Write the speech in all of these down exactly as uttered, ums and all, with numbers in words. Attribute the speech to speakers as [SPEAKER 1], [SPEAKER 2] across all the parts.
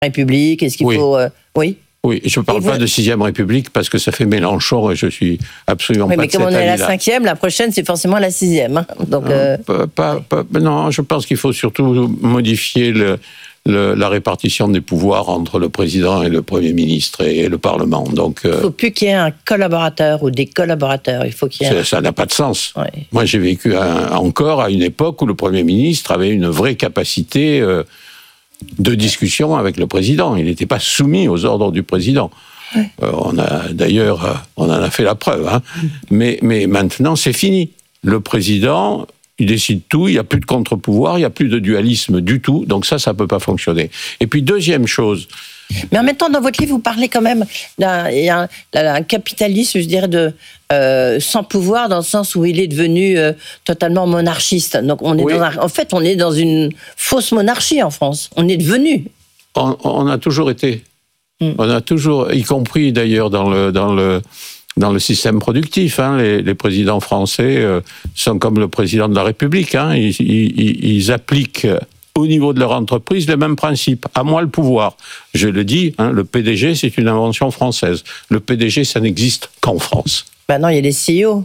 [SPEAKER 1] République, est-ce qu'il
[SPEAKER 2] oui.
[SPEAKER 1] faut... Euh, oui
[SPEAKER 2] Oui, je ne parle
[SPEAKER 1] et
[SPEAKER 2] pas
[SPEAKER 1] vous...
[SPEAKER 2] de sixième République parce que ça fait Mélenchon et je suis absolument
[SPEAKER 1] oui,
[SPEAKER 2] pas
[SPEAKER 1] mais
[SPEAKER 2] de cet
[SPEAKER 1] comme on est à
[SPEAKER 2] avis-là.
[SPEAKER 1] la cinquième, la prochaine c'est forcément la sixième. Hein. Donc,
[SPEAKER 2] non,
[SPEAKER 1] euh...
[SPEAKER 2] pas, pas, pas, non, je pense qu'il faut surtout modifier le, le, la répartition des pouvoirs entre le président et le Premier ministre et, et le Parlement. Donc,
[SPEAKER 1] il ne faut plus qu'il y ait un collaborateur ou des collaborateurs. Il faut qu'il y ait...
[SPEAKER 2] Ça n'a pas de sens.
[SPEAKER 1] Oui.
[SPEAKER 2] Moi, j'ai vécu un, encore à une époque où le Premier ministre avait une vraie capacité euh, de discussion avec le président. Il n'était pas soumis aux ordres du président. Ouais. Euh, on a d'ailleurs, euh, on en a fait la preuve. Hein. Mais, mais maintenant, c'est fini. Le président, il décide tout. Il n'y a plus de contre-pouvoir, il n'y a plus de dualisme du tout. Donc ça, ça ne peut pas fonctionner. Et puis deuxième chose.
[SPEAKER 1] Mais en même temps, dans votre livre, vous parlez quand même d'un, d'un, d'un capitalisme, je dirais, de euh, sans pouvoir, dans le sens où il est devenu euh, totalement monarchiste. Donc, on est
[SPEAKER 2] oui.
[SPEAKER 1] dans un, en fait, on est dans une fausse monarchie en France. On est devenu.
[SPEAKER 2] On, on a toujours été. Mm. On a toujours, y compris d'ailleurs dans le dans le dans le système productif. Hein, les, les présidents français euh, sont comme le président de la République. Hein, ils, ils, ils appliquent au niveau de leur entreprise les mêmes principes. À moi le pouvoir. Je le dis, hein, le P D G, c'est une invention française. Le P D G, ça n'existe qu'en France.
[SPEAKER 1] Ben non, il y a les C E O.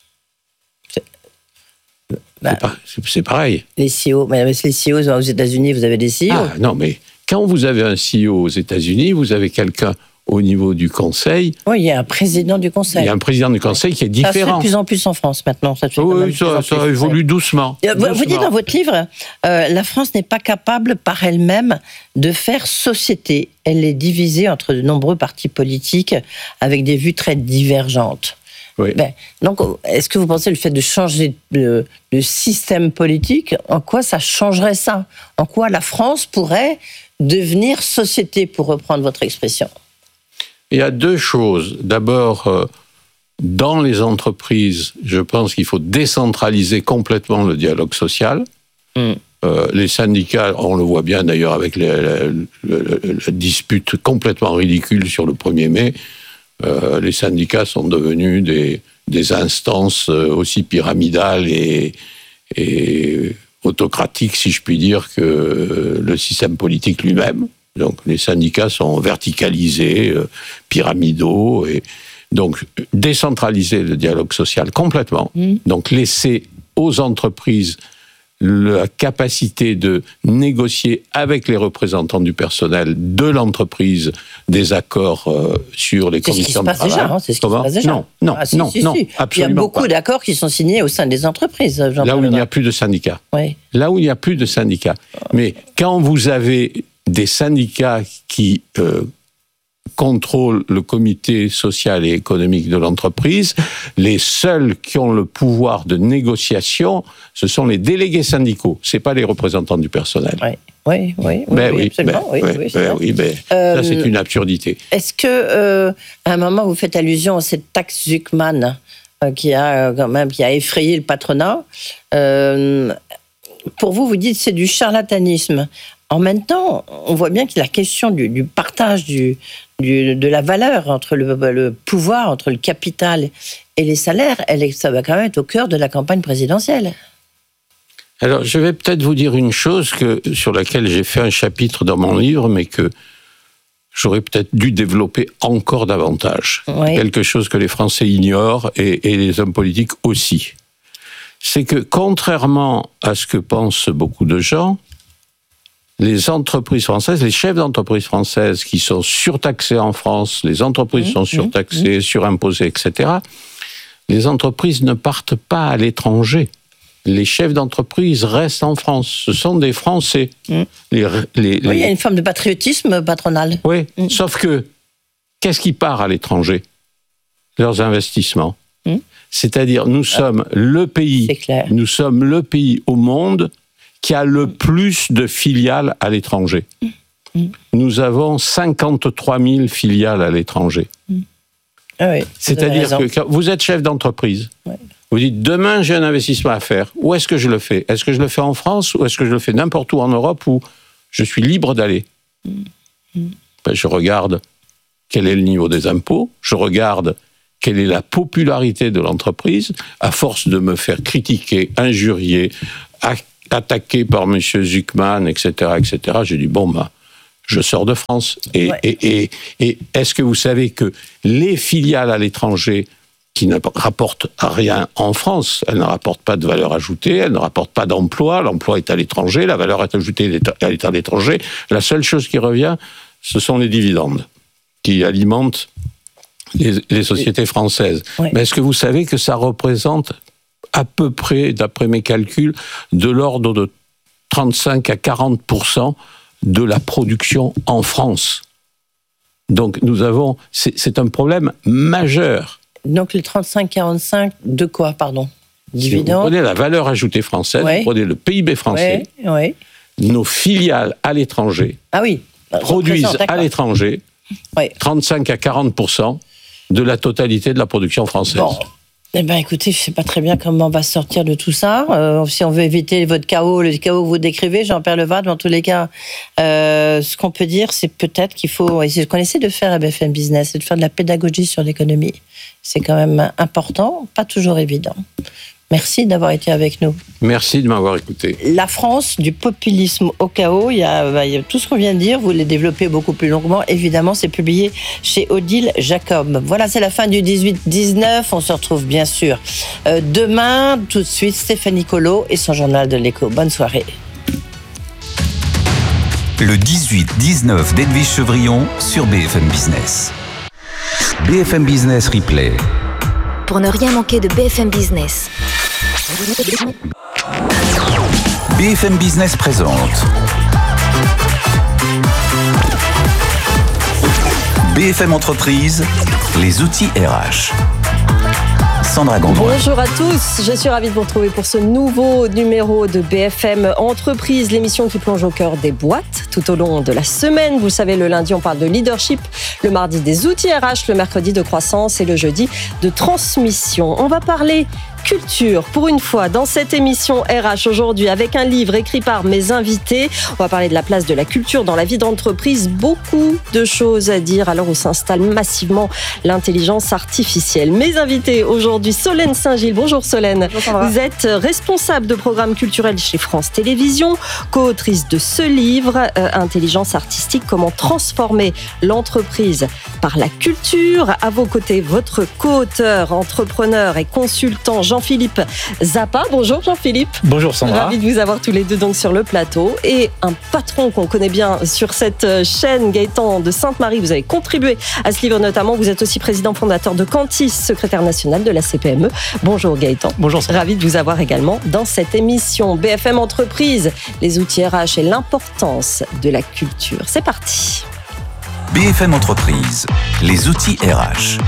[SPEAKER 2] C'est, bah, c'est, pas, c'est, c'est pareil.
[SPEAKER 1] Les C E O, mais les C E O aux États-Unis, vous avez des C E O.
[SPEAKER 2] Ah non, mais quand vous avez un C E O aux États-Unis, vous avez quelqu'un au niveau du Conseil.
[SPEAKER 1] Oui, il y a un président du Conseil.
[SPEAKER 2] Il y a un président du Conseil qui est différent. Ça se fait
[SPEAKER 1] de plus en plus en France maintenant. Ça, se
[SPEAKER 2] oui, ça, ça évolue doucement.
[SPEAKER 1] Vous,
[SPEAKER 2] doucement.
[SPEAKER 1] Vous dites dans votre livre, euh, la France n'est pas capable par elle-même de faire société. Elle est divisée entre de nombreux partis politiques avec des vues très divergentes.
[SPEAKER 2] Oui.
[SPEAKER 1] Ben, donc, est-ce que vous pensez le fait de changer le, le système politique, en quoi ça changerait ça ? En quoi la France pourrait devenir société, pour reprendre votre expression ?
[SPEAKER 2] Il y a deux choses. D'abord, euh, dans les entreprises, je pense qu'il faut décentraliser complètement le dialogue social. Mm. Euh, les syndicats, on le voit bien d'ailleurs avec les, les, les, les disputes complètement ridicules sur le premier mai, euh, les syndicats sont devenus des, des instances aussi pyramidales et, et autocratiques, si je puis dire, que le système politique lui-même. Donc les syndicats sont verticalisés, euh, pyramidaux, et donc décentraliser le dialogue social complètement. Mmh. Donc laisser aux entreprises la capacité de négocier avec les représentants du personnel de l'entreprise des accords euh, sur les
[SPEAKER 1] c'est
[SPEAKER 2] conditions
[SPEAKER 1] de travail.
[SPEAKER 2] Déjà,
[SPEAKER 1] hein, c'est ce qui se passe déjà.
[SPEAKER 2] Non, non,
[SPEAKER 1] ah, si,
[SPEAKER 2] non,
[SPEAKER 1] si,
[SPEAKER 2] non,
[SPEAKER 1] si.
[SPEAKER 2] absolument
[SPEAKER 1] Il y a beaucoup
[SPEAKER 2] pas.
[SPEAKER 1] d'accords qui sont signés au sein des entreprises.
[SPEAKER 2] Là où il n'y a plus de syndicats.
[SPEAKER 1] Oui.
[SPEAKER 2] Là où il n'y a plus de syndicats. Mais quand vous avez des syndicats qui euh, contrôlent le comité social et économique de l'entreprise, les seuls qui ont le pouvoir de négociation, ce sont les délégués syndicaux, c'est pas les représentants du personnel.
[SPEAKER 1] Oui, oui, oui,
[SPEAKER 2] ben
[SPEAKER 1] oui,
[SPEAKER 2] oui
[SPEAKER 1] absolument.
[SPEAKER 2] Ben,
[SPEAKER 1] oui,
[SPEAKER 2] ben,
[SPEAKER 1] oui,
[SPEAKER 2] ben, oui, ben, euh, ça c'est une absurdité.
[SPEAKER 1] Est-ce que, euh, à un moment, vous faites allusion à cette taxe Zuckman euh, qui a quand même qui a effrayé le patronat euh, pour vous, vous dites c'est du charlatanisme. En même temps, on voit bien que la question du, du partage du, du, de la valeur entre le, le pouvoir, entre le capital et les salaires, elle, ça va quand même être au cœur de la campagne présidentielle.
[SPEAKER 2] Alors, je vais peut-être vous dire une chose que, sur laquelle j'ai fait un chapitre dans mon livre, mais que j'aurais peut-être dû développer encore davantage. Oui. Quelque chose que les Français ignorent et, et les hommes politiques aussi. C'est que, contrairement à ce que pensent beaucoup de gens, les entreprises françaises, les chefs d'entreprise françaises qui sont surtaxés en France, les entreprises mmh, sont surtaxées, mmh. surimposées, et cetera, les entreprises ne partent pas à l'étranger. Les chefs d'entreprise restent en France. Ce sont des Français. Mmh. Les, les, les...
[SPEAKER 1] Oui, il y a une forme de patriotisme patronal.
[SPEAKER 2] Oui, mmh. Sauf que, qu'est-ce qui part à l'étranger ? Leurs investissements. Mmh. C'est-à-dire, nous sommes ah, le pays, nous sommes le pays au monde qui a le plus de filiales à l'étranger. Mmh. Nous avons cinquante-trois mille filiales à l'étranger. Mmh.
[SPEAKER 1] Ah oui,
[SPEAKER 2] c'est-à-dire que quand vous êtes chef d'entreprise, ouais. Vous dites, demain j'ai un investissement à faire, où est-ce que je le fais ? Est-ce que je le fais en France ou est-ce que je le fais n'importe où en Europe où je suis libre d'aller ? Mmh. Ben, je regarde quel est le niveau des impôts, je regarde quelle est la popularité de l'entreprise, à force de me faire critiquer, injurier, attaqué par M. Zuckman, et cetera, et cetera. J'ai dit, bon, bah, je sors de France. Et,
[SPEAKER 1] Ouais.
[SPEAKER 2] et, et, et est-ce que vous savez que les filiales à l'étranger qui ne rapportent rien en France, elles ne rapportent pas de valeur ajoutée, elles ne rapportent pas d'emploi, l'emploi est à l'étranger, la valeur ajoutée est à l'étranger. La seule chose qui revient, ce sont les dividendes qui alimentent les, les sociétés françaises.
[SPEAKER 1] Ouais.
[SPEAKER 2] Mais est-ce que vous savez que ça représente à peu près, d'après mes calculs, de l'ordre de trente-cinq à quarante pour cent de la production en France? Donc nous avons, c'est, c'est un problème majeur.
[SPEAKER 1] Donc les trente-cinq à quarante-cinq, de quoi, pardon?
[SPEAKER 2] Si vous
[SPEAKER 1] Dividendes.
[SPEAKER 2] prenez la valeur ajoutée française,
[SPEAKER 1] Ouais.
[SPEAKER 2] vous prenez le P I B français,
[SPEAKER 1] Ouais, ouais.
[SPEAKER 2] nos filiales à l'étranger
[SPEAKER 1] Ah oui.
[SPEAKER 2] produisent
[SPEAKER 1] Représente,
[SPEAKER 2] à
[SPEAKER 1] d'accord.
[SPEAKER 2] l'étranger
[SPEAKER 1] Ouais.
[SPEAKER 2] trente-cinq à quarante pour cent de la totalité de la production française.
[SPEAKER 1] Bon. Eh ben, écoutez, je sais pas très bien comment on va sortir de tout ça. Euh, si on veut éviter votre chaos, le chaos que vous décrivez, Jean-Pierre Levade, dans tous les cas, euh, ce qu'on peut dire, c'est peut-être qu'il faut, et c'est ce qu'on essaie de faire à B F M Business, c'est de faire de la pédagogie sur l'économie. C'est quand même important, pas toujours évident. Merci d'avoir été avec nous.
[SPEAKER 2] Merci de m'avoir écouté.
[SPEAKER 1] La France, du populisme au chaos, il y a, bah, il y a tout ce qu'on vient de dire, vous les développez beaucoup plus longuement. Évidemment, c'est publié chez Odile Jacob. Voilà, c'est la fin du dix-huit dix-neuf. On se retrouve bien sûr euh, demain. Tout de suite, Stéphanie Colo et son journal de l'écho. Bonne soirée.
[SPEAKER 3] Le dix-huit dix-neuf d'Edwige Chevrillon sur B F M Business. B F M Business Replay.
[SPEAKER 4] Pour ne rien manquer de B F M Business.
[SPEAKER 3] B F M Business présente B F M Entreprise, les outils R H. Sandra Gondouin.
[SPEAKER 5] Bonjour à tous, je suis ravie de vous retrouver pour ce nouveau numéro de B F M Entreprise, l'émission qui plonge au cœur des boîtes tout au long de la semaine. Vous le savez, le lundi on parle de leadership, le mardi des outils R H, le mercredi de croissance et le jeudi de transmission. On va parler culture, pour une fois, dans cette émission R H aujourd'hui, avec un livre écrit par mes invités. On va parler de la place de la culture dans la vie d'entreprise. Beaucoup de choses à dire à l'heure où s'installe massivement l'intelligence artificielle. Mes invités aujourd'hui, Solène Saint-Gilles. Bonjour Solène.
[SPEAKER 6] Bonjour.
[SPEAKER 5] Vous êtes responsable de programme culturel chez France Télévisions, co-autrice de ce livre, euh, Intelligence artistique, comment transformer l'entreprise par la culture. À vos côtés, votre co-auteur, entrepreneur et consultant Jean-Philippe Zappa. Bonjour Jean-Philippe.
[SPEAKER 6] Bonjour Sandra.
[SPEAKER 5] Ravi de vous avoir tous les deux donc sur le plateau. Et un patron qu'on connaît bien sur cette chaîne, Gaëtan de Sainte-Marie. Vous avez contribué à ce livre notamment. Vous êtes aussi président fondateur de Cantis, secrétaire national de la C P M E. Bonjour Gaëtan.
[SPEAKER 6] Bonjour Sandra.
[SPEAKER 5] Ravi de vous avoir également dans cette émission. B F M Entreprise, les outils R H et l'importance de la culture. C'est parti.
[SPEAKER 3] B F M Entreprise, les outils R H.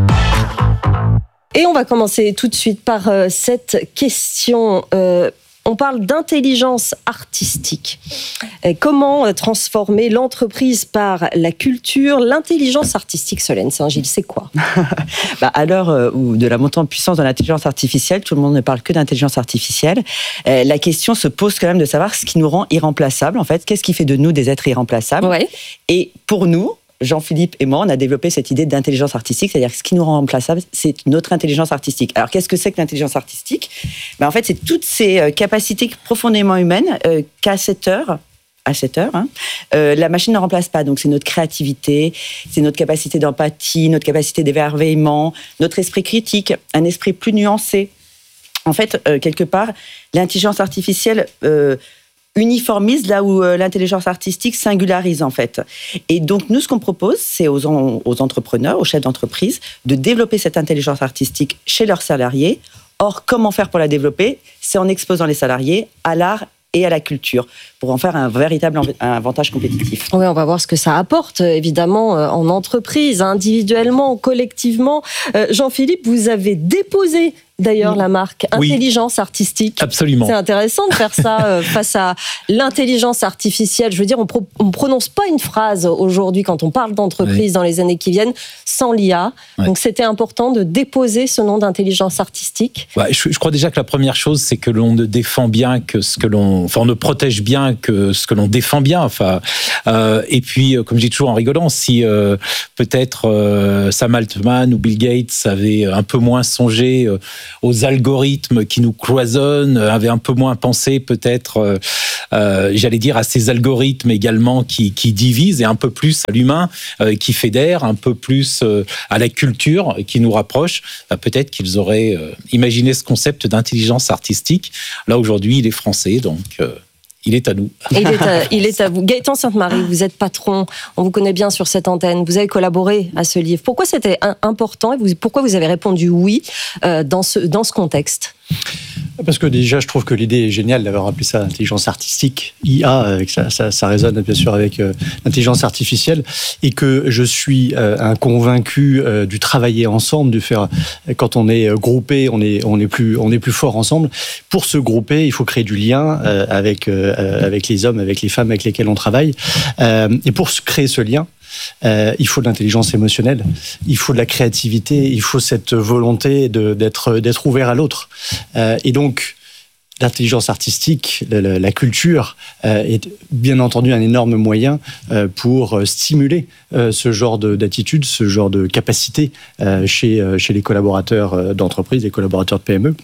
[SPEAKER 5] Et on va commencer tout de suite par euh, cette question. Euh, on parle d'intelligence artistique. Et comment euh, transformer l'entreprise par la culture? L'intelligence artistique, Solène Saint-Gilles, c'est quoi?
[SPEAKER 7] Bah, à l'heure euh, où de la montée en puissance de l'intelligence artificielle, tout le monde ne parle que d'intelligence artificielle. Euh, la question se pose quand même de savoir ce qui nous rend irremplaçables. En fait, qu'est-ce qui fait de nous des êtres irremplaçables?
[SPEAKER 5] Ouais.
[SPEAKER 7] Et pour nous, Jean-Philippe et moi, on a développé cette idée d'intelligence artistique, c'est-à-dire que ce qui nous rend remplaçables, c'est notre intelligence artistique. Alors, qu'est-ce que c'est que l'intelligence artistique? Ben, en fait, c'est toutes ces euh, capacités profondément humaines euh, qu'à cette heure, à cette heure, hein, euh, la machine ne remplace pas. Donc, c'est notre créativité, c'est notre capacité d'empathie, notre capacité d'émerveillement, notre esprit critique, un esprit plus nuancé. En fait, euh, quelque part, l'intelligence artificielle euh, uniformise là où euh, l'intelligence artistique singularise en fait. Et donc nous, ce qu'on propose, c'est aux, en, aux entrepreneurs, aux chefs d'entreprise, de développer cette intelligence artistique chez leurs salariés. Or, comment faire pour la développer? C'est en exposant les salariés à l'art et à la culture, pour en faire un véritable avantage compétitif.
[SPEAKER 5] Oui, on va voir ce que ça apporte, évidemment, en entreprise, individuellement, collectivement. Euh, Jean-Philippe, vous avez déposé d'ailleurs oui. la marque Intelligence oui. Artistique.
[SPEAKER 6] Absolument.
[SPEAKER 5] C'est intéressant de faire ça euh, face à l'intelligence artificielle. Je veux dire, on pro- ne prononce pas une phrase aujourd'hui quand on parle d'entreprise oui. dans les années qui viennent sans l'I A. Oui. Donc c'était important de déposer ce nom d'intelligence artistique.
[SPEAKER 6] Ouais, je, je crois déjà que la première chose, c'est que l'on ne défend bien que ce que l'on... Enfin, on ne protège bien que ce que l'on défend bien. Enfin, euh, et puis, comme je dis toujours en rigolant, si euh, peut-être euh, Sam Altman ou Bill Gates avaient un peu moins songé... Euh, aux algorithmes qui nous cloisonnent, avait un peu moins pensé peut-être, euh, euh, j'allais dire, à ces algorithmes également qui, qui divisent, et un peu plus à l'humain euh, qui fédère, un peu plus euh, à la culture qui nous rapproche, bah, peut-être qu'ils auraient euh, imaginé ce concept d'intelligence artistique. Là, aujourd'hui, il est français, donc... Euh, Il est à nous.
[SPEAKER 5] Il est à, il est à vous. Gaëtan Sainte-Marie, vous êtes patron, on vous connaît bien sur cette antenne, vous avez collaboré à ce livre. Pourquoi c'était important et vous, pourquoi vous avez répondu oui euh, dans, ce, dans ce contexte ?
[SPEAKER 8] Parce que déjà, je trouve que l'idée est géniale d'avoir appelé ça intelligence artistique, I A, avec ça, ça, ça résonne bien sûr avec euh, l'intelligence artificielle, et que je suis euh, un convaincu euh, du travailler ensemble, du faire, quand on est groupé, on est, on est plus, on est plus fort ensemble. Pour se grouper, il faut créer du lien euh, avec, euh, avec les hommes, avec les femmes avec lesquels on travaille. Euh, et pour créer ce lien, Euh, il faut de l'intelligence émotionnelle, il faut de la créativité, il faut cette volonté de, d'être, d'être ouvert à l'autre. Euh, et donc, l'intelligence artistique, la, la, la culture euh, est bien entendu un énorme moyen euh, pour stimuler euh, ce genre de, d'attitude, ce genre de capacité euh, chez, euh, chez les collaborateurs d'entreprise, les collaborateurs de P M E.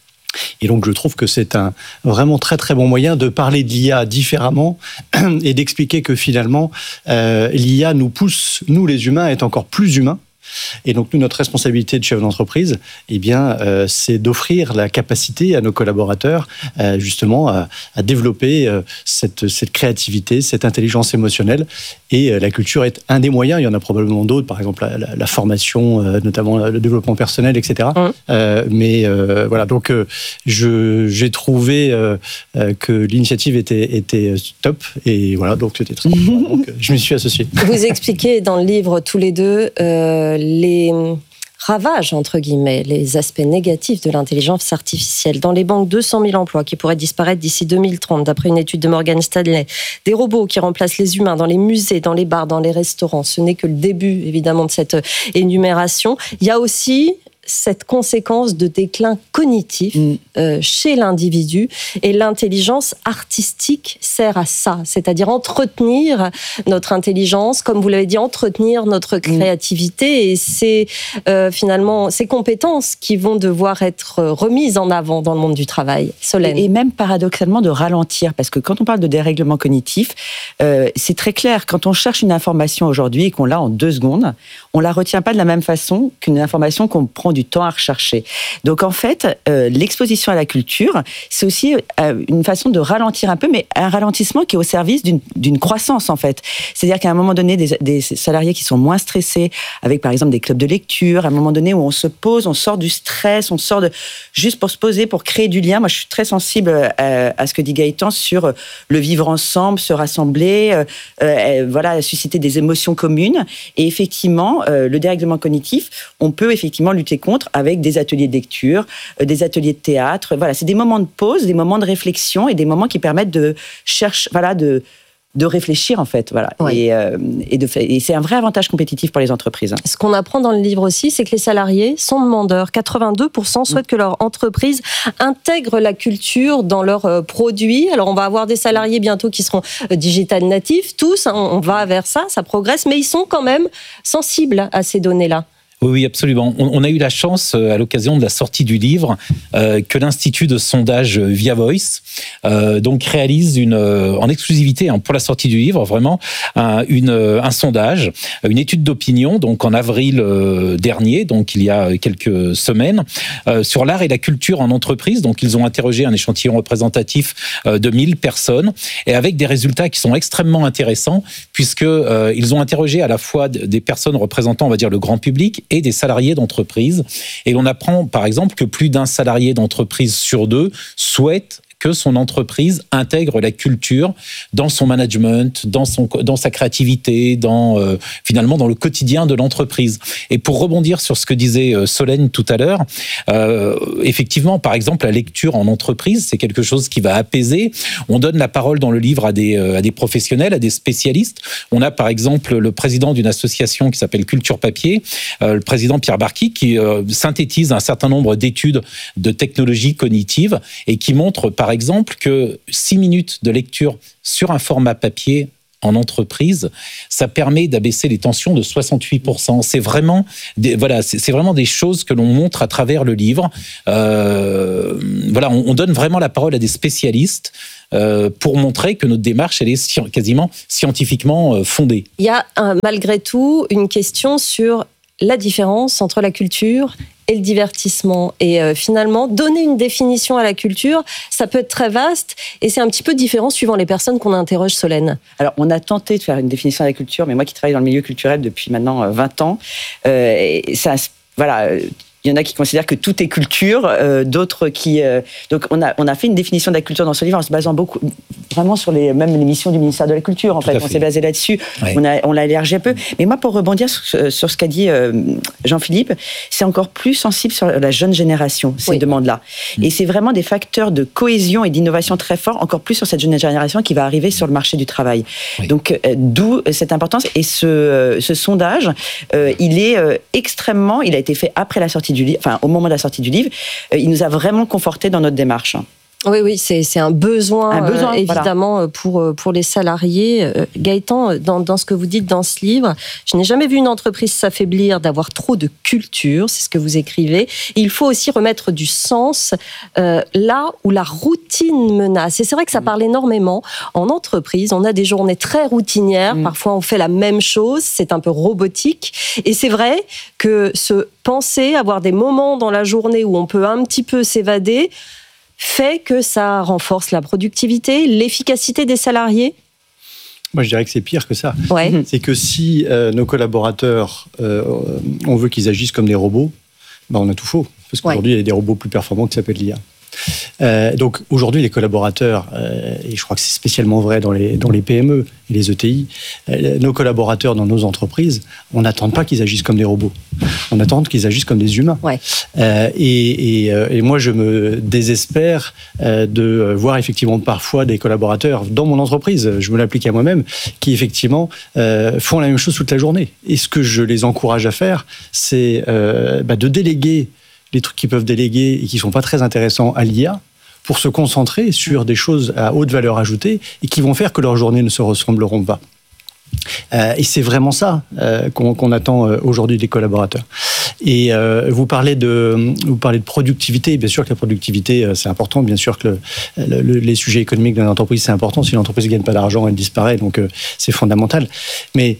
[SPEAKER 8] Et donc, je trouve que c'est un vraiment très, très bon moyen de parler de l'I A différemment et d'expliquer que finalement, euh, l'I A nous pousse, nous les humains, à être encore plus humains. Et donc, nous, notre responsabilité de chef d'entreprise, eh bien, euh, c'est d'offrir la capacité à nos collaborateurs, euh, justement, à, à développer euh, cette, cette créativité, cette intelligence émotionnelle. Et euh, la culture est un des moyens. Il y en a probablement d'autres, par exemple la, la, la formation, euh, notamment le développement personnel, et cetera. Mmh. Euh, mais euh, voilà, donc euh, je, j'ai trouvé euh, euh, que l'initiative était, était top. Et voilà, donc c'était très bien. Donc je m'y suis associé.
[SPEAKER 5] Vous expliquez dans le livre tous les deux euh, les ravages, entre guillemets, les aspects négatifs de l'intelligence artificielle. Dans les banques, deux cent mille emplois qui pourraient disparaître d'ici deux mille trente, d'après une étude de Morgan Stanley. Des robots qui remplacent les humains dans les musées, dans les bars, dans les restaurants. Ce n'est que le début, évidemment, de cette énumération. Il y a aussi cette conséquence de déclin cognitif mmh. euh, chez l'individu, et l'intelligence artistique sert à ça, c'est-à-dire entretenir notre intelligence, comme vous l'avez dit, entretenir notre créativité, mmh. et c'est euh, finalement ces compétences qui vont devoir être remises en avant dans le monde du travail. Solène.
[SPEAKER 7] Et, et même paradoxalement de ralentir, parce que quand on parle de dérèglement cognitif, euh, c'est très clair, quand on cherche une information aujourd'hui et qu'on l'a en deux secondes, on la retient pas de la même façon qu'une information qu'on prend du temps à rechercher. Donc en fait, euh, l'exposition à la culture, c'est aussi euh, une façon de ralentir un peu, mais un ralentissement qui est au service d'une, d'une croissance en fait. C'est-à-dire qu'à un moment donné, des, des salariés qui sont moins stressés, avec par exemple des clubs de lecture, à un moment donné où on se pose, on sort du stress, on sort de juste pour se poser, pour créer du lien. Moi, je suis très sensible à, à ce que dit Gaëtan sur le vivre ensemble, se rassembler, euh, euh, voilà, susciter des émotions communes. Et effectivement, euh, le dérèglement cognitif, on peut effectivement lutter contre avec des ateliers de lecture, euh, des ateliers de théâtre. Voilà, c'est des moments de pause, des moments de réflexion et des moments qui permettent de chercher, voilà, de de réfléchir en fait, voilà. Oui. Et, euh, et, de, et c'est un vrai avantage compétitif pour les entreprises.
[SPEAKER 5] Ce qu'on apprend dans le livre aussi, c'est que les salariés sont demandeurs. quatre-vingt-deux pour cent souhaitent que leur entreprise intègre la culture dans leurs produits. Alors on va avoir des salariés bientôt qui seront digital natifs, tous, hein, on va vers ça, ça progresse, mais ils sont quand même sensibles à ces données-là.
[SPEAKER 6] Oui, absolument. On a eu la chance, à l'occasion de la sortie du livre, euh, que l'Institut de sondage Via Voice euh, donc réalise une, euh, en exclusivité hein, pour la sortie du livre, vraiment, un, une, un sondage, une étude d'opinion, donc en avril euh, dernier, donc il y a quelques semaines, euh, sur l'art et la culture en entreprise. Donc ils ont interrogé un échantillon représentatif euh, de mille personnes, et avec des résultats qui sont extrêmement intéressants, puisque euh, ils ont interrogé à la fois des personnes représentant, on va dire, le grand public, et des salariés d'entreprise. Et l'on apprend, par exemple, que plus d'un salarié d'entreprise sur deux souhaite que son entreprise intègre la culture dans son management, dans, son, dans sa créativité, dans, euh, finalement dans le quotidien de l'entreprise. Et pour rebondir sur ce que disait Solène tout à l'heure, euh, effectivement, par exemple, la lecture en entreprise, c'est quelque chose qui va apaiser. On donne la parole dans le livre à des, à des professionnels, à des spécialistes. On a par exemple le président d'une association qui s'appelle Culture Papier, euh, le président Pierre Barky, qui euh, synthétise un certain nombre d'études de technologie cognitive et qui montre par Par exemple, que six minutes de lecture sur un format papier en entreprise, ça permet d'abaisser les tensions de soixante-huit pour cent. C'est vraiment des, voilà, c'est, c'est vraiment des choses que l'on montre à travers le livre. Euh, voilà, on, on donne vraiment la parole à des spécialistes euh, pour montrer que notre démarche, elle est sci- quasiment scientifiquement euh, fondée.
[SPEAKER 5] Il y a un, malgré tout une question sur la différence entre la culture et le divertissement. Et euh, finalement, donner une définition à la culture, ça peut être très vaste et c'est un petit peu différent suivant les personnes qu'on interroge, Solène.
[SPEAKER 7] Alors, on a tenté de faire une définition de la culture, mais moi qui travaille dans le milieu culturel depuis maintenant vingt ans, euh, et ça, voilà... Il y en a qui considèrent que tout est culture, euh, d'autres qui... Euh, donc, on a, on a fait une définition de la culture dans ce livre en se basant beaucoup, vraiment sur les, même les missions du ministère de la Culture, en fait. fait. On s'est basé là-dessus. Ouais. On, a, on l'a élargi un peu. Mais moi, pour rebondir sur, sur ce qu'a dit euh, Jean-Philippe, c'est encore plus sensible sur la jeune génération, ces oui. demandes-là. Mmh. Et c'est vraiment des facteurs de cohésion et d'innovation très forts, encore plus sur cette jeune génération qui va arriver sur le marché du travail. Oui. Donc, euh, d'où cette importance. Et ce, euh, ce sondage, euh, il est euh, extrêmement... Il a été fait après la sortie du livre, enfin au moment de la sortie du livre, euh, il nous a vraiment conforté dans notre démarche.
[SPEAKER 5] Oui, oui, c'est, c'est un besoin, un besoin euh, évidemment, voilà. pour, pour les salariés. Euh, Gaëtan, dans, dans ce que vous dites dans ce livre, je n'ai jamais vu une entreprise s'affaiblir d'avoir trop de culture, c'est ce que vous écrivez. Et il faut aussi remettre du sens euh, là où la routine menace. Et c'est vrai que ça parle énormément. En entreprise, on a des journées très routinières, mmh. parfois on fait la même chose, c'est un peu robotique. Et c'est vrai que se penser, avoir des moments dans la journée où on peut un petit peu s'évader, fait que ça renforce la productivité, l'efficacité des salariés?
[SPEAKER 8] Moi, je dirais que c'est pire que ça.
[SPEAKER 5] Ouais.
[SPEAKER 8] C'est que si euh, nos collaborateurs, euh, on veut qu'ils agissent comme des robots, ben on a tout faux. Parce qu'aujourd'hui, ouais. il y a des robots plus performants qui s'appellent l'I A. Euh, donc aujourd'hui, les collaborateurs, euh, et je crois que c'est spécialement vrai dans les, dans les P M E et les E T I, euh, nos collaborateurs dans nos entreprises, on n'attend pas qu'ils agissent comme des robots. On attend qu'ils agissent comme des humains.
[SPEAKER 5] Ouais.
[SPEAKER 8] Euh, et, et, euh, et moi, je me désespère euh, de voir effectivement parfois des collaborateurs dans mon entreprise, je me l'applique à moi-même, qui effectivement euh, font la même chose toute la journée. Et ce que je les encourage à faire, c'est euh, bah, de déléguer les trucs qu'ils peuvent déléguer et qui ne sont pas très intéressants à l'I A pour se concentrer sur des choses à haute valeur ajoutée et qui vont faire que leurs journées ne se ressembleront pas. Euh, et c'est vraiment ça euh, qu'on, qu'on attend aujourd'hui des collaborateurs. Et euh, vous parlez de vous parlez de productivité. Bien sûr que la productivité c'est important. Bien sûr que le, le, les sujets économiques d'une entreprise c'est important. Si l'entreprise ne gagne pas d'argent, elle disparaît. Donc euh, c'est fondamental. Mais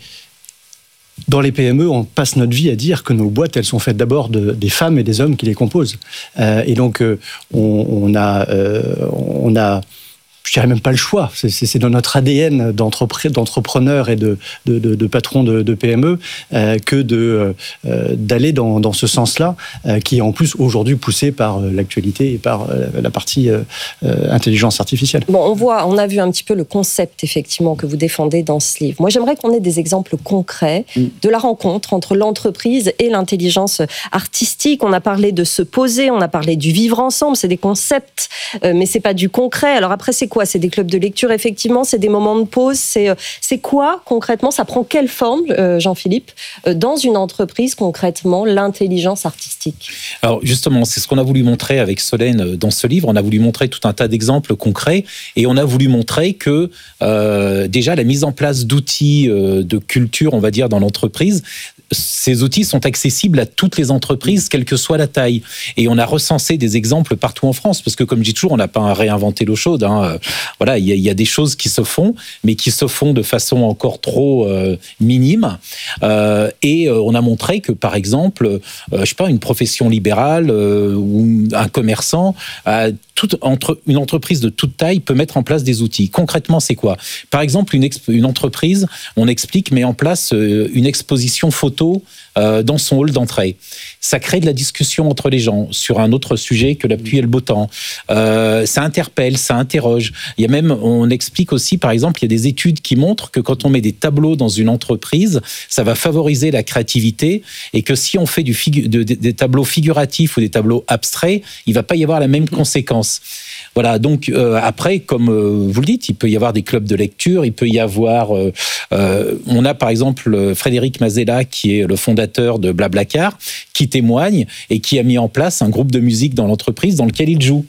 [SPEAKER 8] dans les P M E, on passe notre vie à dire que nos boîtes, elles sont faites d'abord de, des femmes et des hommes qui les composent. Euh, et donc, euh, on, on a, euh, on a, je dirais même pas le choix. C'est, c'est dans notre A D N d'entrepreneurs et de, de, de, de patrons de, de P M E euh, que de, euh, d'aller dans, dans ce sens-là, euh, qui est en plus aujourd'hui poussé par l'actualité et par la partie euh, intelligence artificielle.
[SPEAKER 5] Bon, on voit, on a vu un petit peu le concept effectivement que vous défendez dans ce livre. Moi, j'aimerais qu'on ait des exemples concrets mmh. de la rencontre entre l'entreprise et l'intelligence artistique. On a parlé de se poser, on a parlé du vivre ensemble. C'est des concepts, euh, mais c'est pas du concret. Alors après, c'est quoi? C'est des clubs de lecture, effectivement, c'est des moments de pause. C'est, c'est quoi, concrètement? Ça prend quelle forme, euh, Jean-Philippe, euh, dans une entreprise, concrètement, l'intelligence artistique?
[SPEAKER 6] Alors, justement, c'est ce qu'on a voulu montrer avec Solène dans ce livre. On a voulu montrer tout un tas d'exemples concrets et on a voulu montrer que, euh, déjà, la mise en place d'outils euh, de culture, on va dire, dans l'entreprise, ces outils sont accessibles à toutes les entreprises, quelle que soit la taille. Et on a recensé des exemples partout en France, parce que, comme je dis toujours, on n'a pas réinventé l'eau chaude, hein. Voilà, il y, y a des choses qui se font, mais qui se font de façon encore trop euh, minime. Euh, et euh, on a montré que, par exemple, euh, je sais pas, une profession libérale euh, ou un commerçant, euh, toute entre, une entreprise de toute taille peut mettre en place des outils. Concrètement, c'est quoi? Par exemple, une, exp- une entreprise, on explique, met en place euh, une exposition photo euh, dans son hall d'entrée. Ça crée de la discussion entre les gens sur un autre sujet que la pluie et le beau temps. Euh, ça interpelle, ça interroge. Il y a même, on explique aussi, par exemple, il y a des études qui montrent que quand on met des tableaux dans une entreprise, ça va favoriser la créativité et que si on fait du figu- de, de, des tableaux figuratifs ou des tableaux abstraits, il ne va pas y avoir la même conséquence. Voilà, donc euh, après, comme euh, vous le dites, il peut y avoir des clubs de lecture, il peut y avoir... Euh, euh, on a par exemple Frédéric Mazella, qui est le fondateur de Blablacar, qui témoigne et qui a mis en place un groupe de musique dans l'entreprise dans lequel il joue.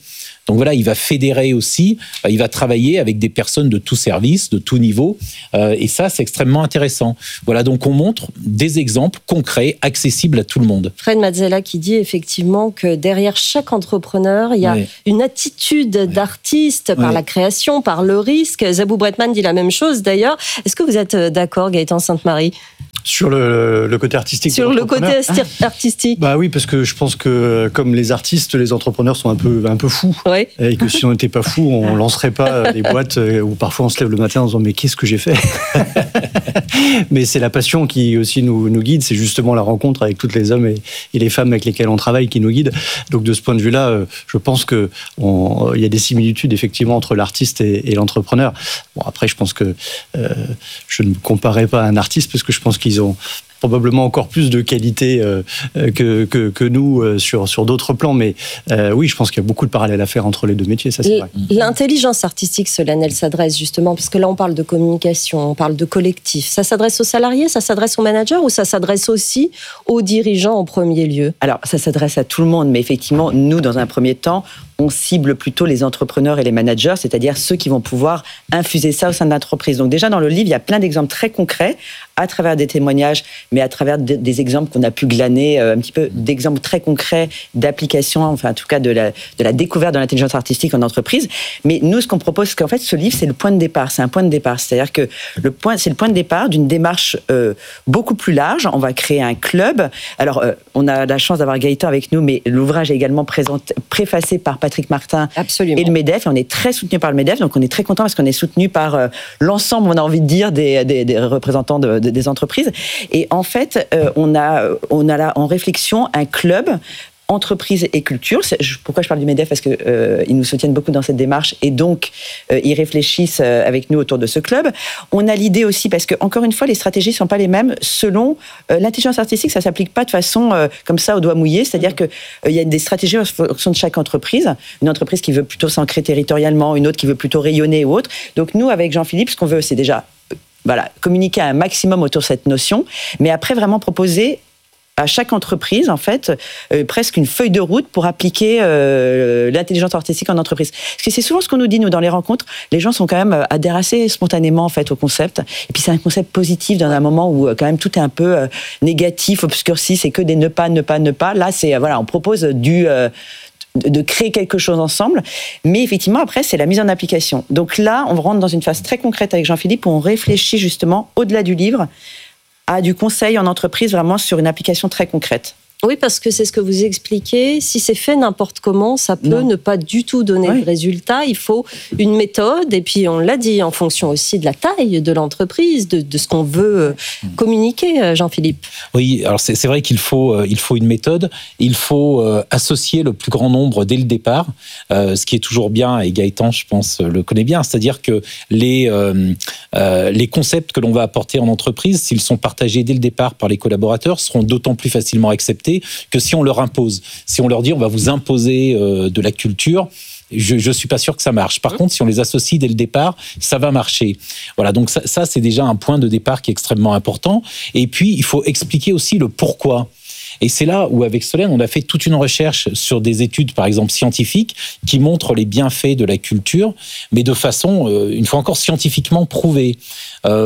[SPEAKER 6] Donc voilà, il va fédérer aussi, il va travailler avec des personnes de tout service, de tout niveau, euh, et ça, c'est extrêmement intéressant. Voilà, donc on montre des exemples concrets, accessibles à tout le monde.
[SPEAKER 5] Fred Mazzella qui dit effectivement que derrière chaque entrepreneur, il y a
[SPEAKER 6] ouais.
[SPEAKER 5] une attitude ouais. d'artiste par ouais. la création, par le risque. Zabou Bretman dit la même chose d'ailleurs. Est-ce que vous êtes d'accord, Gaëtan Sainte-Marie ?
[SPEAKER 8] Sur le, le côté artistique.
[SPEAKER 5] Sur le côté artistique.
[SPEAKER 8] Bah oui, parce que je pense que comme les artistes, les entrepreneurs sont un peu un peu fous,
[SPEAKER 5] ouais.
[SPEAKER 8] et que si on n'était pas fous, on lancerait pas des boîtes où parfois on se lève le matin en disant mais qu'est-ce que j'ai fait. Mais c'est la passion qui aussi nous nous guide, c'est justement la rencontre avec toutes les hommes et, et les femmes avec lesquelles on travaille qui nous guide. Donc de ce point de vue-là, je pense que on, il y a des similitudes effectivement entre l'artiste et, et l'entrepreneur. Bon après, je pense que euh, je ne me comparais pas à un artiste parce que je pense qu'ils Ils ont probablement encore plus de qualité euh, que, que, que nous euh, sur, sur d'autres plans. Mais euh, oui, je pense qu'il y a beaucoup de parallèles à faire entre les deux métiers, ça c'est vrai.
[SPEAKER 5] L'intelligence artistique, Solène, elle s'adresse justement, parce que là on parle de communication, on parle de collectif. Ça s'adresse aux salariés, ça s'adresse aux managers ou ça s'adresse aussi aux dirigeants en premier lieu ?
[SPEAKER 7] Alors, ça s'adresse à tout le monde, mais effectivement, nous, dans un premier temps, on cible plutôt les entrepreneurs et les managers, c'est-à-dire ceux qui vont pouvoir infuser ça au sein de l'entreprise. Donc déjà, dans le livre, il y a plein d'exemples très concrets, à travers des témoignages, mais à travers des exemples qu'on a pu glaner, un petit peu d'exemples très concrets d'applications, enfin en tout cas de la, de la découverte de l'intelligence artistique en entreprise. Mais nous, ce qu'on propose, c'est qu'en fait, ce livre, c'est le point de départ, c'est un point de départ. C'est-à-dire que le point, c'est le point de départ d'une démarche euh, beaucoup plus large. On va créer un club. Alors, euh, on a la chance d'avoir Gaëtan avec nous, mais l'ouvrage est également présenté, préfacé par Patrick Martin
[SPEAKER 5] Absolument.
[SPEAKER 7] Et le MEDEF. Et on est très soutenu par le MEDEF, donc on est très content parce qu'on est soutenu par euh, l'ensemble, on a envie de dire, des, des, des représentants de, de, des entreprises. Et en fait, euh, on a, on a là en réflexion un club entreprise et culture. Pourquoi je parle du MEDEF ? Parce qu'ils euh, nous soutiennent beaucoup dans cette démarche et donc euh, ils réfléchissent euh, avec nous autour de ce club. On a l'idée aussi, parce que encore une fois, les stratégies ne sont pas les mêmes selon euh, l'intelligence artistique. Ça ne s'applique pas de façon euh, comme ça au doigt mouillé, c'est-à-dire qu'il euh, y a des stratégies en fonction de chaque entreprise. Une entreprise qui veut plutôt s'ancrer territorialement, une autre qui veut plutôt rayonner ou autre. Donc nous, avec Jean-Philippe, ce qu'on veut, c'est déjà voilà, communiquer un maximum autour de cette notion, mais après vraiment proposer à chaque entreprise, en fait, euh, presque une feuille de route pour appliquer euh, l'intelligence artistique en entreprise. Parce que c'est souvent ce qu'on nous dit, nous, dans les rencontres, les gens sont quand même adhèrent assez spontanément, en fait, au concept. Et puis, c'est un concept positif dans un moment où, quand même, tout est un peu euh, négatif, obscurci, c'est que des ne pas, ne pas, ne pas. Là, c'est, voilà, on propose du... Euh, de créer quelque chose ensemble, mais effectivement après c'est la mise en application. Donc là on rentre dans une phase très concrète avec Jean-Philippe où on réfléchit justement au-delà du livre à du conseil en entreprise vraiment sur une application très concrète.
[SPEAKER 5] Oui, parce que c'est ce que vous expliquez. Si c'est fait n'importe comment, ça peut
[SPEAKER 7] non.
[SPEAKER 5] ne pas du tout donner
[SPEAKER 7] oui.
[SPEAKER 5] de résultat. Il faut une méthode, et puis on l'a dit, en fonction aussi de la taille de l'entreprise, de, de ce qu'on veut communiquer, Jean-Philippe.
[SPEAKER 6] Oui, alors c'est, c'est vrai qu'il faut, euh, il faut une méthode. Il faut euh, associer le plus grand nombre dès le départ, euh, ce qui est toujours bien, et Gaëtan, je pense, le connaît bien. C'est-à-dire que les, euh, euh, les concepts que l'on va apporter en entreprise, s'ils sont partagés dès le départ par les collaborateurs, seront d'autant plus facilement acceptés que si on leur impose. Si on leur dit on va vous imposer euh, de la culture, je ne suis pas sûr que ça marche. Par mmh. contre, si on les associe dès le départ, ça va marcher. Voilà, donc ça, ça, c'est déjà un point de départ qui est extrêmement important. Et puis, il faut expliquer aussi le pourquoi. Et c'est là où, avec Solène, on a fait toute une recherche sur des études, par exemple, scientifiques, qui montrent les bienfaits de la culture, mais de façon, euh, une fois encore, scientifiquement prouvée. Euh,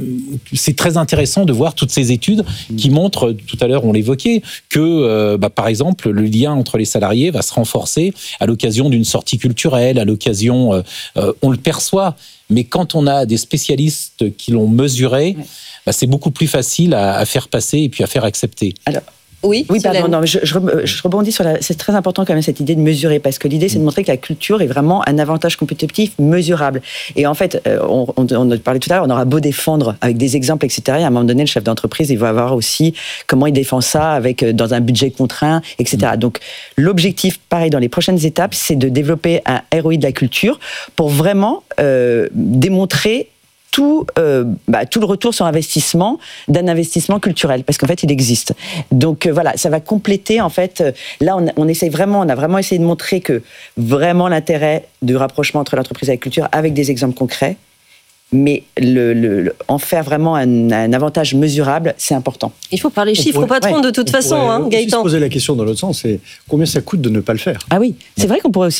[SPEAKER 6] c'est très intéressant de voir toutes ces études qui montrent, tout à l'heure on l'évoquait, que euh, bah, par exemple le lien entre les salariés va se renforcer à l'occasion d'une sortie culturelle, à l'occasion, euh, euh, on le perçoit, mais quand on a des spécialistes qui l'ont mesuré, bah, c'est beaucoup plus facile à, à faire passer et puis à faire accepter.
[SPEAKER 7] Alors,
[SPEAKER 5] Oui,
[SPEAKER 7] oui pardon, non, je, je, je rebondis sur la... C'est très important quand même cette idée de mesurer, parce que l'idée c'est de montrer que la culture est vraiment un avantage compétitif mesurable. Et en fait, on, on, on a parlé tout à l'heure, on aura beau défendre avec des exemples, et cetera. Et à un moment donné, le chef d'entreprise, il va avoir aussi comment il défend ça avec, dans un budget contraint, et cetera. Mmh. Donc l'objectif, pareil, dans les prochaines étapes, c'est de développer un R O I de la culture pour vraiment euh, démontrer Tout, euh, bah, tout le retour sur investissement d'un investissement culturel, parce qu'en fait il existe. Donc euh, voilà, ça va compléter en fait. Euh, là, on, on essaye vraiment, on a vraiment essayé de montrer que vraiment l'intérêt du rapprochement entre l'entreprise et la culture, avec des exemples concrets, mais le, le, le, en faire vraiment un, un avantage mesurable, c'est important.
[SPEAKER 5] Il faut parler chiffres au patron, ouais, de toute façon, hein, Gaëtan.
[SPEAKER 8] On se poser la question dans l'autre sens, c'est combien ça coûte de ne pas le faire.
[SPEAKER 7] Ah oui, c'est vrai qu'on pourrait aussi.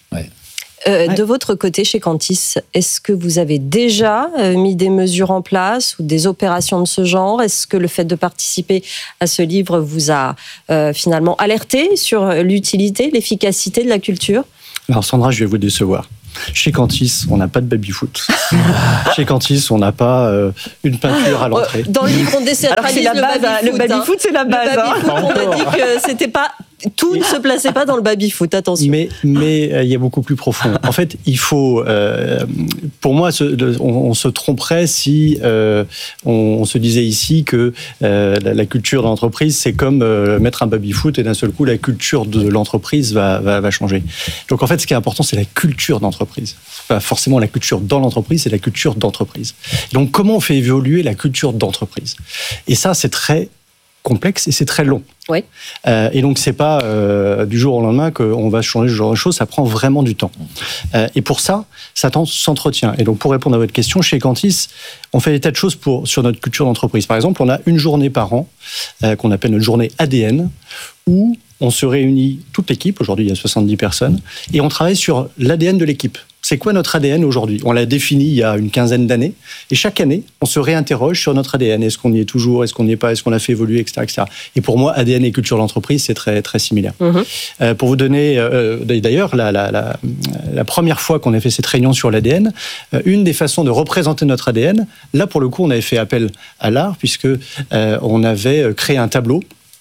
[SPEAKER 6] Ouais.
[SPEAKER 5] Euh,
[SPEAKER 7] Ouais.
[SPEAKER 5] De votre côté, chez Cantis, est-ce que vous avez déjà euh, mis des mesures en place ou des opérations de ce genre? Est-ce que le fait de participer à ce livre vous a euh, finalement alerté sur l'utilité, l'efficacité de la culture?
[SPEAKER 8] Alors Sandra, je vais vous décevoir. Chez Cantis, on n'a pas de baby-foot. Chez Cantis, on n'a pas euh, une peinture à l'entrée.
[SPEAKER 5] Dans le livre, on décentralise
[SPEAKER 7] Alors, c'est la
[SPEAKER 5] le
[SPEAKER 7] base, hein.
[SPEAKER 5] baby-foot.
[SPEAKER 7] Le baby-foot, c'est la base,
[SPEAKER 5] Le
[SPEAKER 7] hein.
[SPEAKER 5] baby-foot, on a dit que c'était pas... Tout ne se plaçait pas dans le baby-foot, attention.
[SPEAKER 8] Mais mais euh, il y a beaucoup plus profond. En fait, il faut, euh, pour moi, se, de, on, on se tromperait si euh, on, on se disait ici que euh, la, la culture de l'entreprise, c'est comme euh, mettre un baby-foot et d'un seul coup, la culture de l'entreprise va, va, va changer. Donc en fait, ce qui est important, c'est la culture d'entreprise. C'est pas forcément la culture dans l'entreprise, c'est la culture d'entreprise. Donc comment on fait évoluer la culture d'entreprise? Et ça, c'est très complexe et c'est très long.
[SPEAKER 5] Oui.
[SPEAKER 8] Euh, et donc, c'est pas euh, du jour au lendemain qu'on va changer ce genre de choses, ça prend vraiment du temps. Euh, et pour ça, ça s'entretient. Et donc, pour répondre à votre question, chez Cantis, on fait des tas de choses pour, sur notre culture d'entreprise. Par exemple, on a une journée par an, euh, qu'on appelle notre journée A D N, où on se réunit, toute l'équipe, aujourd'hui il y a soixante-dix personnes, et on travaille sur l'A D N de l'équipe. C'est quoi notre A D N aujourd'hui? On l'a défini il y a une quinzaine d'années, et chaque année, on se réinterroge sur notre A D N. Est-ce qu'on y est toujours? Est-ce qu'on n'y est pas? Est-ce qu'on l'a fait évoluer, et cetera, et cetera. Et pour moi, A D N et culture d'entreprise, c'est très, très similaire. Mmh. Euh, pour vous donner, euh, d'ailleurs, la, la, la, la première fois qu'on a fait cette réunion sur l'A D N, euh, une des façons de représenter notre A D N, là, pour le coup, on avait fait appel à l'art, puisque euh, on avait créé un tableau.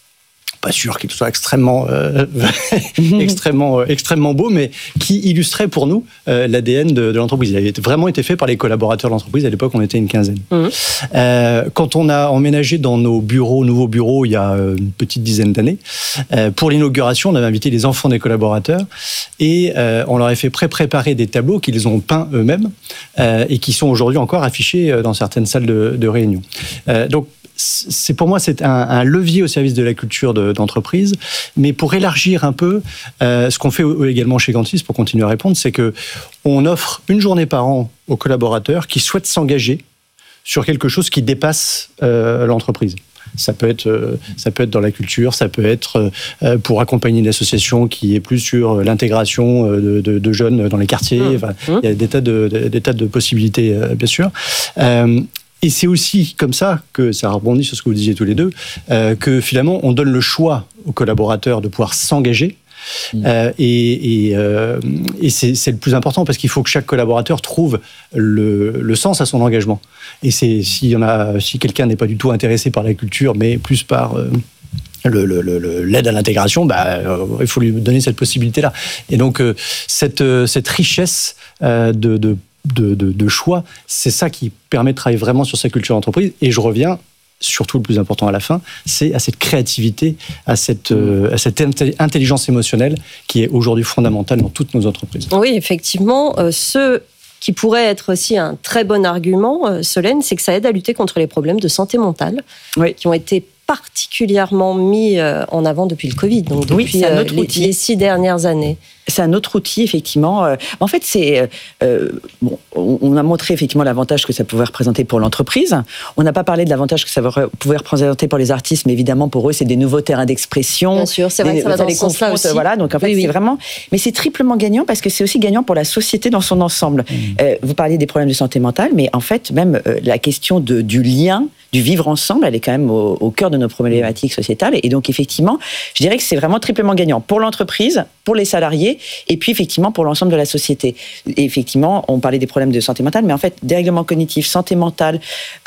[SPEAKER 8] Pas sûr qu'il soit extrêmement, euh, extrêmement, euh, extrêmement beau, mais qui illustrait pour nous euh, l'A D N de, de l'entreprise. Il avait vraiment été fait par les collaborateurs de l'entreprise. À l'époque, on était une quinzaine. Mmh. Euh, quand on a emménagé dans nos bureaux, nouveaux bureaux, il y a une petite dizaine d'années, euh, pour l'inauguration, on avait invité les enfants des collaborateurs et euh, on leur a fait pré-préparer des tableaux qu'ils ont peints eux-mêmes euh, et qui sont aujourd'hui encore affichés dans certaines salles de, de réunion. Euh, donc, c'est pour moi c'est un, un levier au service de la culture de, d'entreprise, mais pour élargir un peu, euh, ce qu'on fait également chez Cantis, pour continuer à répondre, c'est que on offre une journée par an aux collaborateurs qui souhaitent s'engager sur quelque chose qui dépasse euh, l'entreprise. Ça peut être, euh, ça peut être dans la culture, ça peut être euh, pour accompagner une association qui est plus sur l'intégration de, de, de jeunes dans les quartiers. Mmh. Enfin, mmh. Il y a des tas de, des tas de possibilités, euh, bien sûr. Euh, Et c'est aussi comme ça que, ça rebondit sur ce que vous disiez tous les deux, euh, que finalement on donne le choix aux collaborateurs de pouvoir s'engager. Mmh. Euh, et et, euh, et c'est, c'est le plus important parce qu'il faut que chaque collaborateur trouve le, le sens à son engagement. Et c'est, s'il y en a, si quelqu'un n'est pas du tout intéressé par la culture, mais plus par euh, Le, le, le, l'aide à l'intégration, bah, euh, il faut lui donner cette possibilité-là. Et donc, euh, cette, euh, cette richesse euh, de, de, de, de, de choix, c'est ça qui permet de travailler vraiment sur sa culture d'entreprise. Et je reviens, surtout le plus important à la fin, c'est à cette créativité, à cette, euh, à cette intelligence émotionnelle qui est aujourd'hui fondamentale dans toutes nos entreprises.
[SPEAKER 5] Oui, effectivement, euh, ce qui pourrait être aussi un très bon argument, euh, Solène, c'est que ça aide à lutter contre les problèmes de santé mentale, oui, qui ont été particulièrement mis en avant depuis le Covid, donc depuis oui, c'est un autre les, outil. les six dernières années.
[SPEAKER 7] C'est un autre outil, effectivement. En fait, c'est euh, bon, on a montré effectivement l'avantage que ça pouvait représenter pour l'entreprise. On n'a pas parlé de l'avantage que ça pouvait représenter pour les artistes, mais évidemment pour eux, c'est des nouveaux terrains d'expression.
[SPEAKER 5] Bien sûr, c'est vrai des, que ça va dans ce sens-là aussi.
[SPEAKER 7] Voilà, donc en fait, oui, oui. c'est vraiment. Mais c'est triplement gagnant parce que c'est aussi gagnant pour la société dans son ensemble. Mmh. Euh, vous parliez des problèmes de santé mentale, mais en fait, même euh, la question de, du lien, du vivre ensemble, elle est quand même au, au cœur de nos problématiques sociétales. Et donc, effectivement, je dirais que c'est vraiment triplement gagnant pour l'entreprise, pour les salariés, et puis effectivement pour l'ensemble de la société. Et effectivement, on parlait des problèmes de santé mentale, mais en fait, dérèglement cognitif, santé mentale,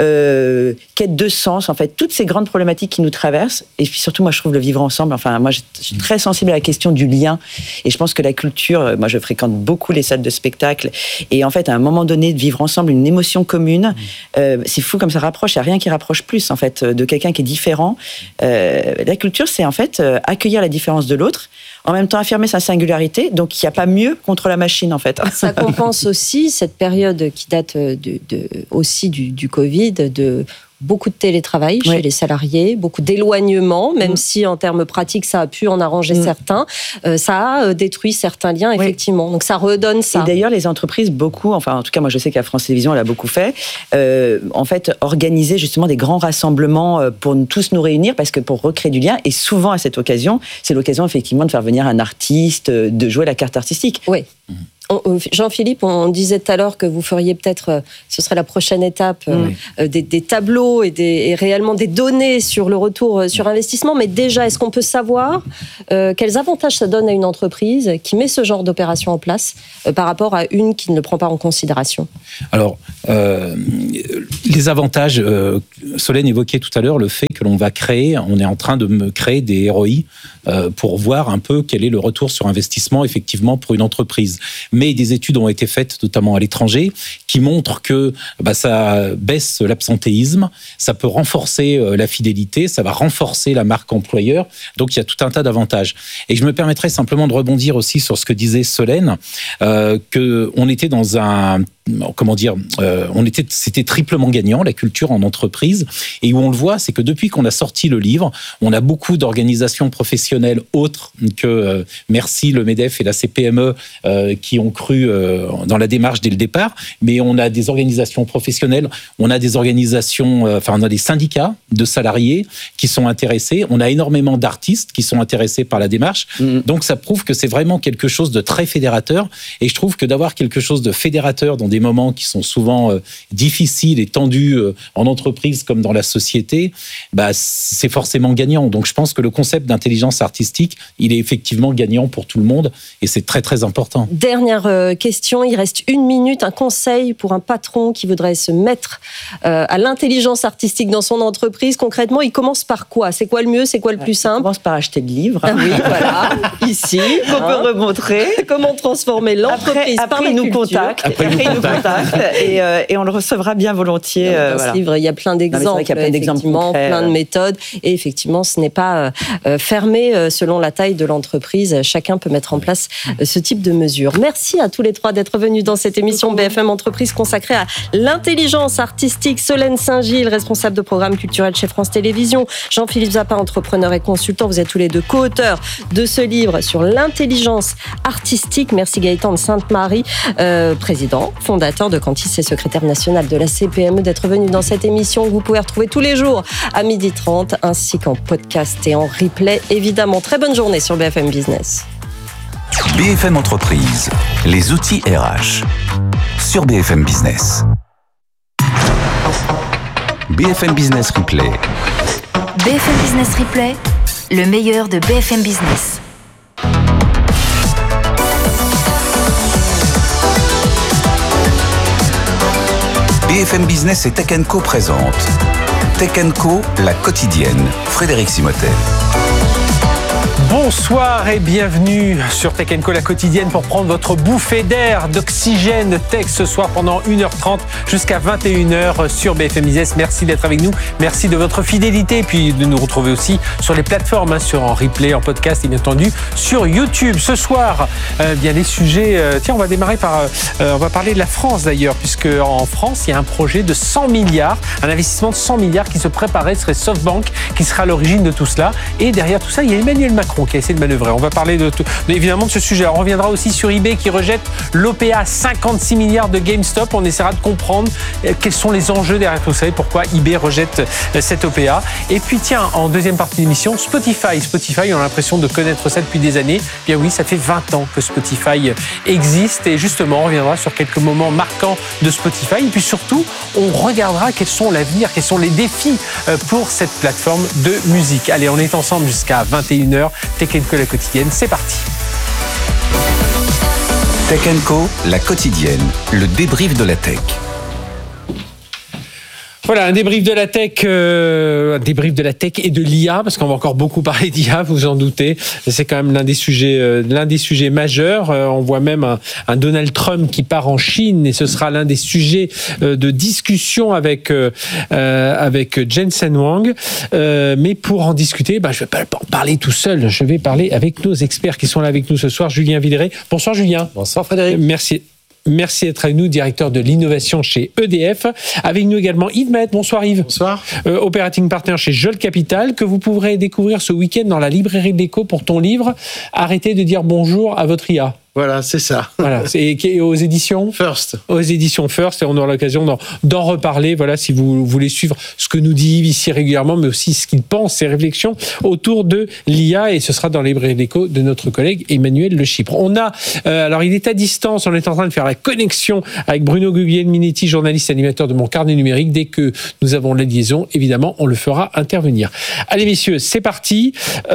[SPEAKER 7] euh, quête de sens, en fait, toutes ces grandes problématiques qui nous traversent. Et puis surtout, moi, je trouve le vivre ensemble. Enfin, moi, je suis très sensible à la question du lien. Et je pense que la culture, moi, je fréquente beaucoup les salles de spectacle. Et en fait, à un moment donné, de vivre ensemble une émotion commune, euh, c'est fou comme ça rapproche. Il n'y a rien qui rapproche plus, en fait, de quelqu'un qui est différent. Euh, la culture, c'est en fait euh, accueillir la différence de l'autre, en même temps affirmer sa singularité, donc il n'y a pas mieux contre la machine en fait.
[SPEAKER 5] Ça compense aussi cette période qui date de, de, aussi du, du Covid, de, beaucoup de télétravail
[SPEAKER 7] Oui.
[SPEAKER 5] chez les salariés, beaucoup d'éloignement, même mmh. si en termes pratiques ça a pu en arranger mmh. certains, euh, ça a détruit certains liens, oui. effectivement. Donc ça redonne ça.
[SPEAKER 7] Et d'ailleurs, les entreprises, beaucoup, enfin en tout cas moi je sais qu'à France Télévisions, elle a beaucoup fait, euh, en fait, organiser justement des grands rassemblements pour tous nous réunir, parce que pour recréer du lien, et souvent à cette occasion, c'est l'occasion effectivement de faire venir un artiste, de jouer la carte artistique.
[SPEAKER 5] Oui. Mmh. Jean-Philippe, on disait tout à l'heure que vous feriez peut-être, ce serait la prochaine étape, oui. euh, des, des tableaux et, des, et réellement des données sur le retour sur investissement. Mais déjà, est-ce qu'on peut savoir euh, quels avantages ça donne à une entreprise qui met ce genre d'opération en place euh, par rapport à une qui ne le prend pas en considération ?
[SPEAKER 6] Alors, euh, les avantages, euh, Solène évoquait tout à l'heure le fait que l'on va créer, on est en train de créer des R O I euh, pour voir un peu quel est le retour sur investissement effectivement pour une entreprise. Mais des études ont été faites, notamment à l'étranger, qui montrent que bah, ça baisse l'absentéisme, ça peut renforcer la fidélité, ça va renforcer la marque employeur. Donc, il y a tout un tas d'avantages. Et je me permettrais simplement de rebondir aussi sur ce que disait Solène, euh, qu'on était dans un... Comment dire, euh, on était, c'était triplement gagnant, la culture en entreprise. Et où on le voit, c'est que depuis qu'on a sorti le livre, on a beaucoup d'organisations professionnelles autres que euh, Merci, le MEDEF et la C P M E euh, qui ont cru euh, dans la démarche dès le départ. Mais on a des organisations professionnelles, on a des organisations, euh, enfin on a des syndicats de salariés qui sont intéressés. On a énormément d'artistes qui sont intéressés par la démarche. Mmh. Donc ça prouve que c'est vraiment quelque chose de très fédérateur. Et je trouve que d'avoir quelque chose de fédérateur dans des moments qui sont souvent euh, difficiles et tendus euh, en entreprise comme dans la société, bah, c'est forcément gagnant. Donc je pense que le concept d'intelligence artistique, il est effectivement gagnant pour tout le monde et c'est très très important.
[SPEAKER 5] Dernière euh, question, il reste une minute, un conseil pour un patron qui voudrait se mettre euh, à l'intelligence artistique dans son entreprise. Concrètement, il commence par quoi ? C'est quoi le mieux ? C'est quoi le plus simple ?
[SPEAKER 7] Il commence par acheter le livre.
[SPEAKER 5] Ah oui, voilà, ici,
[SPEAKER 7] qu'on hein. peut remontrer.
[SPEAKER 5] Comment transformer l'entreprise
[SPEAKER 7] après,
[SPEAKER 5] par
[SPEAKER 7] après
[SPEAKER 5] la
[SPEAKER 7] nous
[SPEAKER 5] culture.
[SPEAKER 7] Contacte.
[SPEAKER 6] Après, après nous contacte.
[SPEAKER 7] Et, euh, et on le recevra bien volontiers.
[SPEAKER 5] Dans
[SPEAKER 7] euh,
[SPEAKER 5] ce
[SPEAKER 7] voilà.
[SPEAKER 5] livre, il y a plein d'exemples,
[SPEAKER 7] il y a plein d'exemples
[SPEAKER 5] concrets, plein de méthodes. Et effectivement, ce n'est pas euh, fermé euh, selon la taille de l'entreprise. Chacun peut mettre en place euh, ce type de mesures. Merci à tous les trois d'être venus dans cette émission B F M Entreprise consacrée à l'intelligence artistique. Solène Saint-Gilles, responsable de programme culturel chez France Télévisions. Jean-Philippe Zappa, entrepreneur et consultant. Vous êtes tous les deux co-auteurs de ce livre sur l'intelligence artistique. Merci Gaëtan de Sainte-Marie, euh, président, fondateur de Cantis et secrétaire national de la C P M E, d'être venu dans cette émission que vous pouvez retrouver tous les jours à midi trente, ainsi qu'en podcast et en replay, évidemment. Très bonne journée sur B F M Business.
[SPEAKER 3] B F M Entreprise, les outils R H, sur B F M Business. B F M Business Replay.
[SPEAKER 4] B F M Business Replay, le meilleur de B F M Business.
[SPEAKER 3] B F M Business et Tech and Co présente Tech and Co, la quotidienne. Frédéric Simotel.
[SPEAKER 9] Bonsoir et bienvenue sur Tech and Co, la quotidienne, pour prendre votre bouffée d'air, d'oxygène tech ce soir pendant une heure trente jusqu'à vingt et une heures sur B F M Business. Merci d'être avec nous, merci de votre fidélité et puis de nous retrouver aussi sur les plateformes, hein, sur en replay, en podcast et bien entendu sur YouTube. Ce soir, euh, bien les sujets, euh, tiens on va démarrer par, euh, on va parler de la France d'ailleurs, puisque en France il y a un projet de cent milliards, un investissement de cent milliards qui se préparait, ce serait SoftBank qui sera à l'origine de tout cela, et derrière tout ça il y a Emmanuel Macron qui a essayé de manœuvrer. On va parler de tout, évidemment de ce sujet. On reviendra aussi sur eBay qui rejette l'O P A, cinquante-six milliards de GameStop. On essaiera de comprendre quels sont les enjeux derrière tout ça et pourquoi eBay rejette cette O P A. Et puis tiens, en deuxième partie de l'émission, Spotify. Spotify, on a l'impression de connaître ça depuis des années. Bien oui, ça fait vingt ans que Spotify existe et justement, on reviendra sur quelques moments marquants de Spotify. Et puis surtout, on regardera quels sont l'avenir, quels sont les défis pour cette plateforme de musique. Allez, on est ensemble jusqu'à vingt et une heures. Tech and Co, la quotidienne, c'est parti.
[SPEAKER 3] Tech and Co, la quotidienne, le débrief de la tech.
[SPEAKER 9] Voilà, un débrief de la tech, euh, un débrief de la tech et de l'I A, parce qu'on va encore beaucoup parler d'I A, vous en doutez. C'est quand même l'un des sujets, euh, l'un des sujets majeurs. Euh, on voit même un, un Donald Trump qui part en Chine, et ce sera l'un des sujets euh, de discussion avec euh, avec Jensen Huang. Euh, mais pour en discuter, bah, je vais pas en parler tout seul. Je vais parler avec nos experts qui sont là avec nous ce soir. Julien Villeray. Bonsoir Julien.
[SPEAKER 10] Bonsoir Frédéric.
[SPEAKER 9] Merci. merci d'être avec nous, directeur de l'innovation chez E D F. Avec nous également Yves Maët. Bonsoir Yves.
[SPEAKER 10] Bonsoir.
[SPEAKER 9] Euh, operating partner chez Jol Capital, que vous pourrez découvrir ce week-end dans la librairie de l'Écho pour ton livre « Arrêtez de dire bonjour à votre I A ».
[SPEAKER 10] Voilà, c'est ça.
[SPEAKER 9] Voilà, c'est aux éditions
[SPEAKER 10] First.
[SPEAKER 9] Aux éditions First, et on aura l'occasion d'en, d'en reparler. Voilà, si vous voulez suivre ce que nous dit Yves ici régulièrement, mais aussi ce qu'il pense, ses réflexions autour de l'I A, et ce sera dans les librairies d'écho de notre collègue Emmanuel Le Chypre. On a, euh, alors il est à distance, on est en train de faire la connexion avec Bruno Guglielminetti, journaliste animateur de Mon Carnet Numérique. Dès que nous avons la liaison, évidemment, on le fera intervenir. Allez messieurs, c'est parti.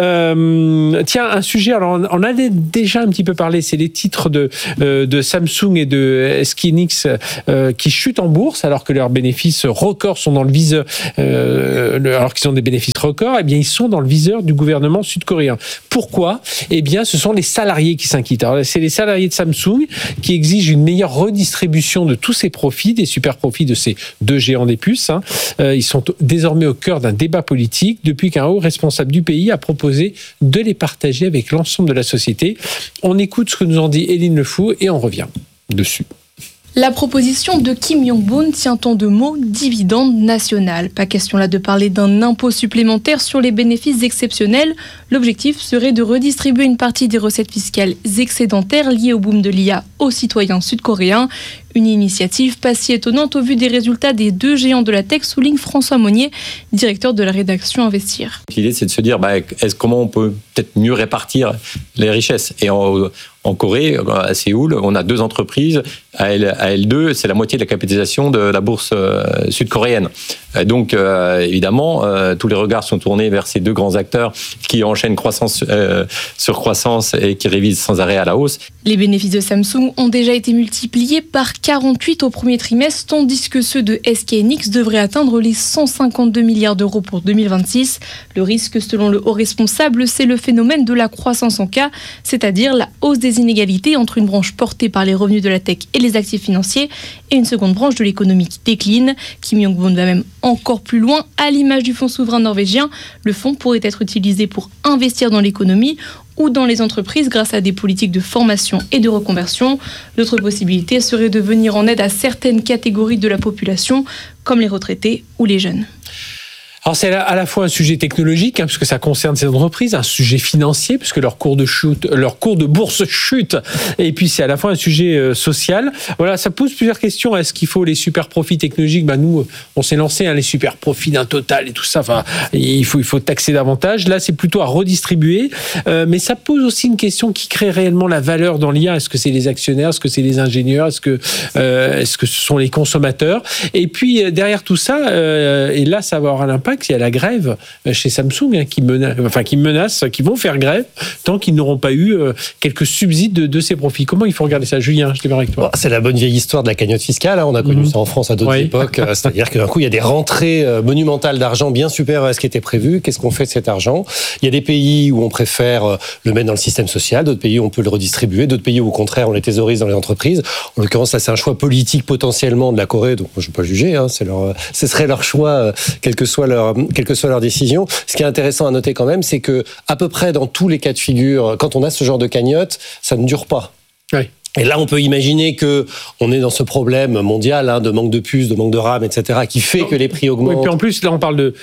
[SPEAKER 9] Euh, tiens, un sujet, alors on en a déjà un petit peu parlé, c'est les titres de, euh, de Samsung et de S K Hynix euh, qui chutent en bourse alors que leurs bénéfices records sont dans le viseur, euh, le, alors qu'ils ont des bénéfices records, eh bien ils sont dans le viseur du gouvernement sud-coréen. Pourquoi ? Eh bien ce sont les salariés qui s'inquiètent. Alors c'est les salariés de Samsung qui exigent une meilleure redistribution de tous ces profits, des super profits de ces deux géants des puces. Hein. Euh, ils sont désormais au cœur d'un débat politique depuis qu'un haut responsable du pays a proposé de les partager avec l'ensemble de la société. On écoute ce que nous en dit Éline Le Fou et on revient dessus.
[SPEAKER 11] La proposition de Kim Yong-bun tient en deux mots dividende national. Pas question là de parler d'un impôt supplémentaire sur les bénéfices exceptionnels. L'objectif serait de redistribuer une partie des recettes fiscales excédentaires liées au boom de l'I A aux citoyens sud-coréens. Une initiative pas si étonnante au vu des résultats des deux géants de la tech, souligne François Monnier, directeur de la rédaction Investir.
[SPEAKER 12] L'idée, c'est de se dire bah, est-ce, comment on peut peut-être mieux répartir les richesses. Et en, en Corée, à Séoul, on a deux entreprises. À L deux, c'est la moitié de la capitalisation de la bourse euh, sud-coréenne. Et donc, euh, évidemment, euh, tous les regards sont tournés vers ces deux grands acteurs qui enchaînent croissance euh, sur croissance et qui révisent sans arrêt à la hausse.
[SPEAKER 11] Les bénéfices de Samsung ont déjà été multipliés par quarante-huit au premier trimestre, tandis que ceux de S K Hynix devraient atteindre les cent cinquante-deux milliards d'euros pour deux mille vingt-six. Le risque, selon le haut responsable, c'est le phénomène de la croissance en K, c'est-à-dire la hausse des inégalités entre une branche portée par les revenus de la tech et les actifs financiers et une seconde branche de l'économie qui décline. Kim Yong-bun va même encore plus loin. À l'image du fonds souverain norvégien, le fonds pourrait être utilisé pour investir dans l'économie ou dans les entreprises grâce à des politiques de formation et de reconversion. L'autre possibilité serait de venir en aide à certaines catégories de la population, comme les retraités ou les jeunes.
[SPEAKER 9] Alors c'est à la fois un sujet technologique, hein, puisque ça concerne ces entreprises, un sujet financier, puisque leur cours de chute, leur cours de bourse chute, et puis c'est à la fois un sujet euh, social. Voilà, ça pose plusieurs questions. Est-ce qu'il faut les super profits technologiques ? Ben nous, on s'est lancé hein, les super profits d'un Total et tout ça. Enfin, il faut il faut taxer davantage. Là, c'est plutôt à redistribuer, euh, mais ça pose aussi une question qui crée réellement la valeur dans l'I A. Est-ce que c'est les actionnaires ? Est-ce que c'est les ingénieurs ? Est-ce que euh, est-ce que ce sont les consommateurs ? Et puis euh, derrière tout ça, euh, et là, ça va avoir un impact. Il y a la grève chez Samsung hein, qui, menace, enfin, qui menace, qui vont faire grève tant qu'ils n'auront pas eu euh, quelques subsides de, de ces profits. Comment il faut regarder ça ? Julien, je démarre avec toi.
[SPEAKER 13] Bon, c'est la bonne vieille histoire de la cagnotte fiscale. Hein. On a connu mmh. ça en France à d'autres oui. époques. C'est-à-dire que d'un coup, il y a des rentrées monumentales d'argent bien supérieures à ce qui était prévu. Qu'est-ce qu'on fait de cet argent ? Il y a des pays où on préfère le mettre dans le système social, d'autres pays où on peut le redistribuer, d'autres pays où au contraire on les thésaurise dans les entreprises. En l'occurrence, là, c'est un choix politique potentiellement de la Corée, donc je ne vais pas juger. Hein. C'est leur, ce serait leur choix, quel que soit leur quelle que soit leur décision. Ce qui est intéressant à noter quand même, c'est que à peu près dans tous les cas de figure, quand on a ce genre de cagnotte, ça ne dure pas.
[SPEAKER 9] Oui.
[SPEAKER 13] Et là, on peut imaginer que on est dans ce problème mondial hein, de manque de puces, de manque de RAM, et cetera, qui fait non. que les prix augmentent.
[SPEAKER 9] Oui, puis en plus, là, on parle de,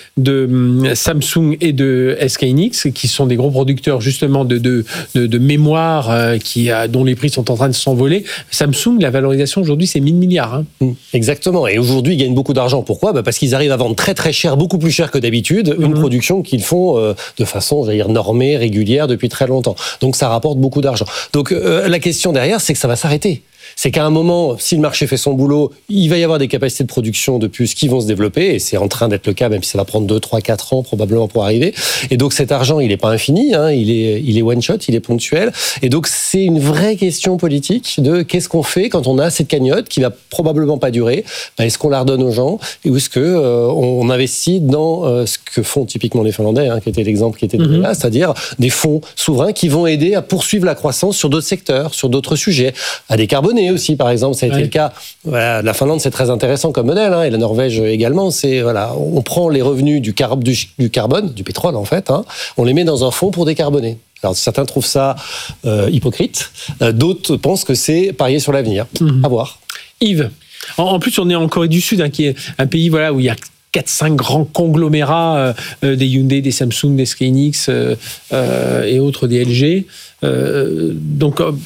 [SPEAKER 9] de Samsung et de S K Hynix, qui sont des gros producteurs justement de, de, de, de mémoire euh, qui, dont les prix sont en train de s'envoler. Samsung, la valorisation aujourd'hui, c'est mille milliards. Hein.
[SPEAKER 13] Mmh, exactement. Et aujourd'hui, ils gagnent beaucoup d'argent. Pourquoi ? Bah parce qu'ils arrivent à vendre très très cher, beaucoup plus cher que d'habitude, mmh. une production qu'ils font euh, de façon, j'allais dire, normée, régulière depuis très longtemps. Donc ça rapporte beaucoup d'argent. Donc euh, la question derrière, c'est que ça va s'arrêter. C'est qu'à un moment, si le marché fait son boulot, il va y avoir des capacités de production de puces qui vont se développer, et c'est en train d'être le cas, même si ça va prendre deux, trois, quatre ans probablement pour arriver. Et donc cet argent, il n'est pas infini, hein, il est, il est one shot, il est ponctuel. Et donc c'est une vraie question politique de qu'est-ce qu'on fait quand on a cette cagnotte qui va probablement pas durer. Ben, est-ce qu'on la redonne aux gens, ou est-ce que euh, on investit dans euh, ce que font typiquement les Finlandais, hein, qui était l'exemple qui était donné mm-hmm. là, c'est-à-dire des fonds souverains qui vont aider à poursuivre la croissance sur d'autres secteurs, sur d'autres sujets, à décarboner. carbonés aussi, par exemple. Ça a été
[SPEAKER 9] Ouais.
[SPEAKER 13] le cas. Voilà, la Finlande, c'est très intéressant comme modèle, hein, et la Norvège également. C'est voilà, on prend les revenus du, car- du, du carbone, du pétrole en fait, hein, on les met dans un fonds pour décarboner. Alors certains trouvent ça euh, hypocrite, euh, d'autres pensent que c'est parier sur l'avenir.
[SPEAKER 9] Mhm.
[SPEAKER 13] À voir.
[SPEAKER 9] Yves, en, en plus, on est en Corée du Sud, hein, qui est un pays voilà, où il y a quatre cinq grands conglomérats, euh, euh, des Hyundai, des Samsung, des SK hynix euh, euh, et autres, des L G. Euh, donc, euh,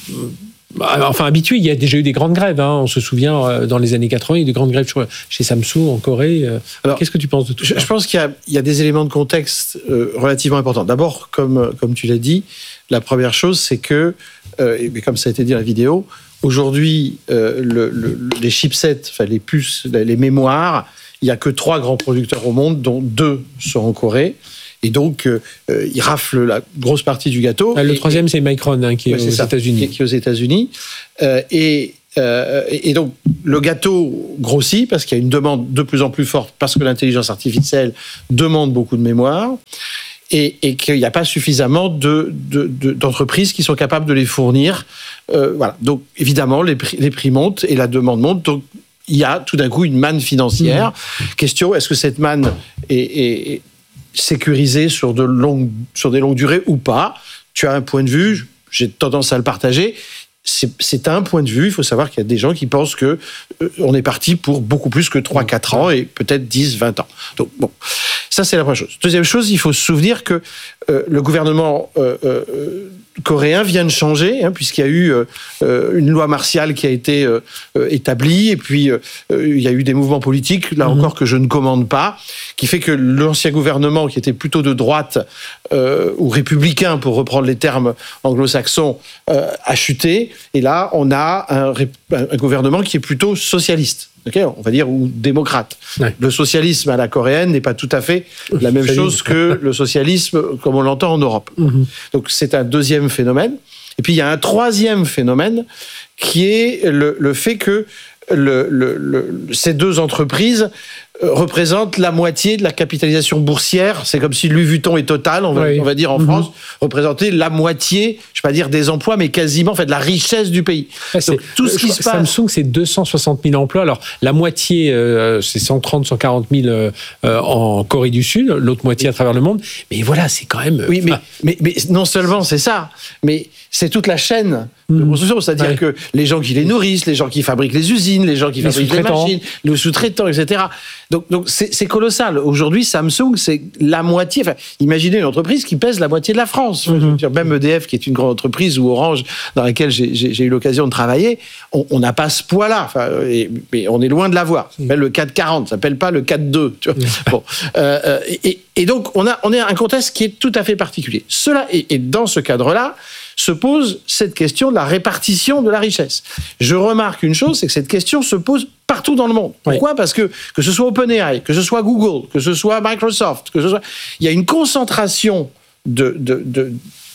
[SPEAKER 9] enfin, habitué, il y a déjà eu des grandes grèves. Hein. On se souvient, euh, dans les années quatre-vingts, il y a eu des grandes grèves chez Samsung, en Corée. Euh,
[SPEAKER 10] Alors,
[SPEAKER 9] Qu'est-ce que tu penses de tout
[SPEAKER 10] je,
[SPEAKER 9] ça?
[SPEAKER 10] je pense qu'il y a, il y a des éléments de contexte euh, relativement importants. D'abord, comme, comme tu l'as dit, la première chose, c'est que, euh, et comme ça a été dit dans la vidéo, aujourd'hui, euh, le, le, les chipsets, enfin les puces, les mémoires, il n'y a que trois grands producteurs au monde, dont deux sont en Corée. Et donc, euh, ils raflent la grosse partie du gâteau.
[SPEAKER 9] Ah, le
[SPEAKER 10] et,
[SPEAKER 9] troisième, c'est Micron, hein, qui est
[SPEAKER 10] ouais,
[SPEAKER 9] aux
[SPEAKER 10] ça,
[SPEAKER 9] États-Unis.
[SPEAKER 10] Qui est, qui est aux États-Unis. Euh, et, euh, et donc, le gâteau grossit parce qu'il y a une demande de plus en plus forte, parce que l'intelligence artificielle demande beaucoup de mémoire. Et, et qu'il n'y a pas suffisamment de, de, de, d'entreprises qui sont capables de les fournir. Euh, voilà. Donc, évidemment, les prix, les prix montent et la demande monte. Donc, il y a tout d'un coup une manne financière. Mmh. Question, est-ce que cette manne est, est, est sécurisée sur, de longues, sur des longues durées ou pas? Tu as un point de vue, j'ai tendance à le partager. C'est, c'est un point de vue. Il faut savoir qu'il y a des gens qui pensent que euh, on est parti pour beaucoup plus que trois quatre ans et peut-être dix vingt ans. Donc, bon, ça, c'est la première chose. Deuxième chose, il faut se souvenir que euh, le gouvernement euh, euh, coréen vient de changer, hein, puisqu'il y a eu euh, une loi martiale qui a été euh, établie, et puis euh, il y a eu des mouvements politiques, là mmh. encore, que je ne commande pas, qui fait que l'ancien gouvernement, qui était plutôt de droite, euh, ou républicain, pour reprendre les termes anglo-saxons, euh, a chuté, et là, on a un, un gouvernement qui est plutôt socialiste. Okay, on va dire, ou démocrate. Ouais. Le socialisme à la coréenne n'est pas tout à fait la même chose que le socialisme comme on l'entend en Europe. Mm-hmm. Donc c'est un deuxième phénomène. Et puis il y a un troisième phénomène qui est le, le fait que le, le, le, ces deux entreprises représentent la moitié de la capitalisation boursière. C'est comme si Louis Vuitton et Total, on va, oui. on va dire en mm-hmm. France, représentaient la moitié, je ne vais pas dire des emplois, mais quasiment en fait, de la richesse du pays.
[SPEAKER 9] Ouais, donc, tout ce qui se passe... Samsung, c'est deux cent soixante mille emplois. Alors, la moitié, euh, c'est cent trente, cent quarante mille euh, en Corée du Sud, l'autre moitié à travers le monde. Mais voilà, c'est quand même...
[SPEAKER 10] Oui, mais, ah. mais, mais non seulement c'est ça, mais c'est toute la chaîne de construction. C'est-à-dire ouais. que les gens qui les nourrissent, les gens qui fabriquent les usines, les gens qui les fabriquent les machines, les sous-traitants, et cetera. Donc, donc c'est, c'est colossal. Aujourd'hui, Samsung, c'est la moitié. Enfin, imaginez une entreprise qui pèse la moitié de la France. Mm-hmm. Je veux dire, même E D F, qui est une grande entreprise, ou Orange, dans laquelle j'ai, j'ai, j'ai eu l'occasion de travailler, on n'a pas ce poids-là. Enfin, et, mais on est loin de l'avoir. Ça s'appelle le quatre quarante, ça s'appelle pas le quatre deux. Tu vois. Mm-hmm. Bon, euh, et, et donc, on a, on est à un contexte qui est tout à fait particulier. Cela, et, et dans ce cadre-là, se pose cette question de la répartition de la richesse. Je remarque une chose, c'est que cette question se pose partout dans le monde. Pourquoi ? Oui. Parce que que ce soit OpenAI, que ce soit Google, que ce soit Microsoft, que ce soit... il y a une concentration de, de, de,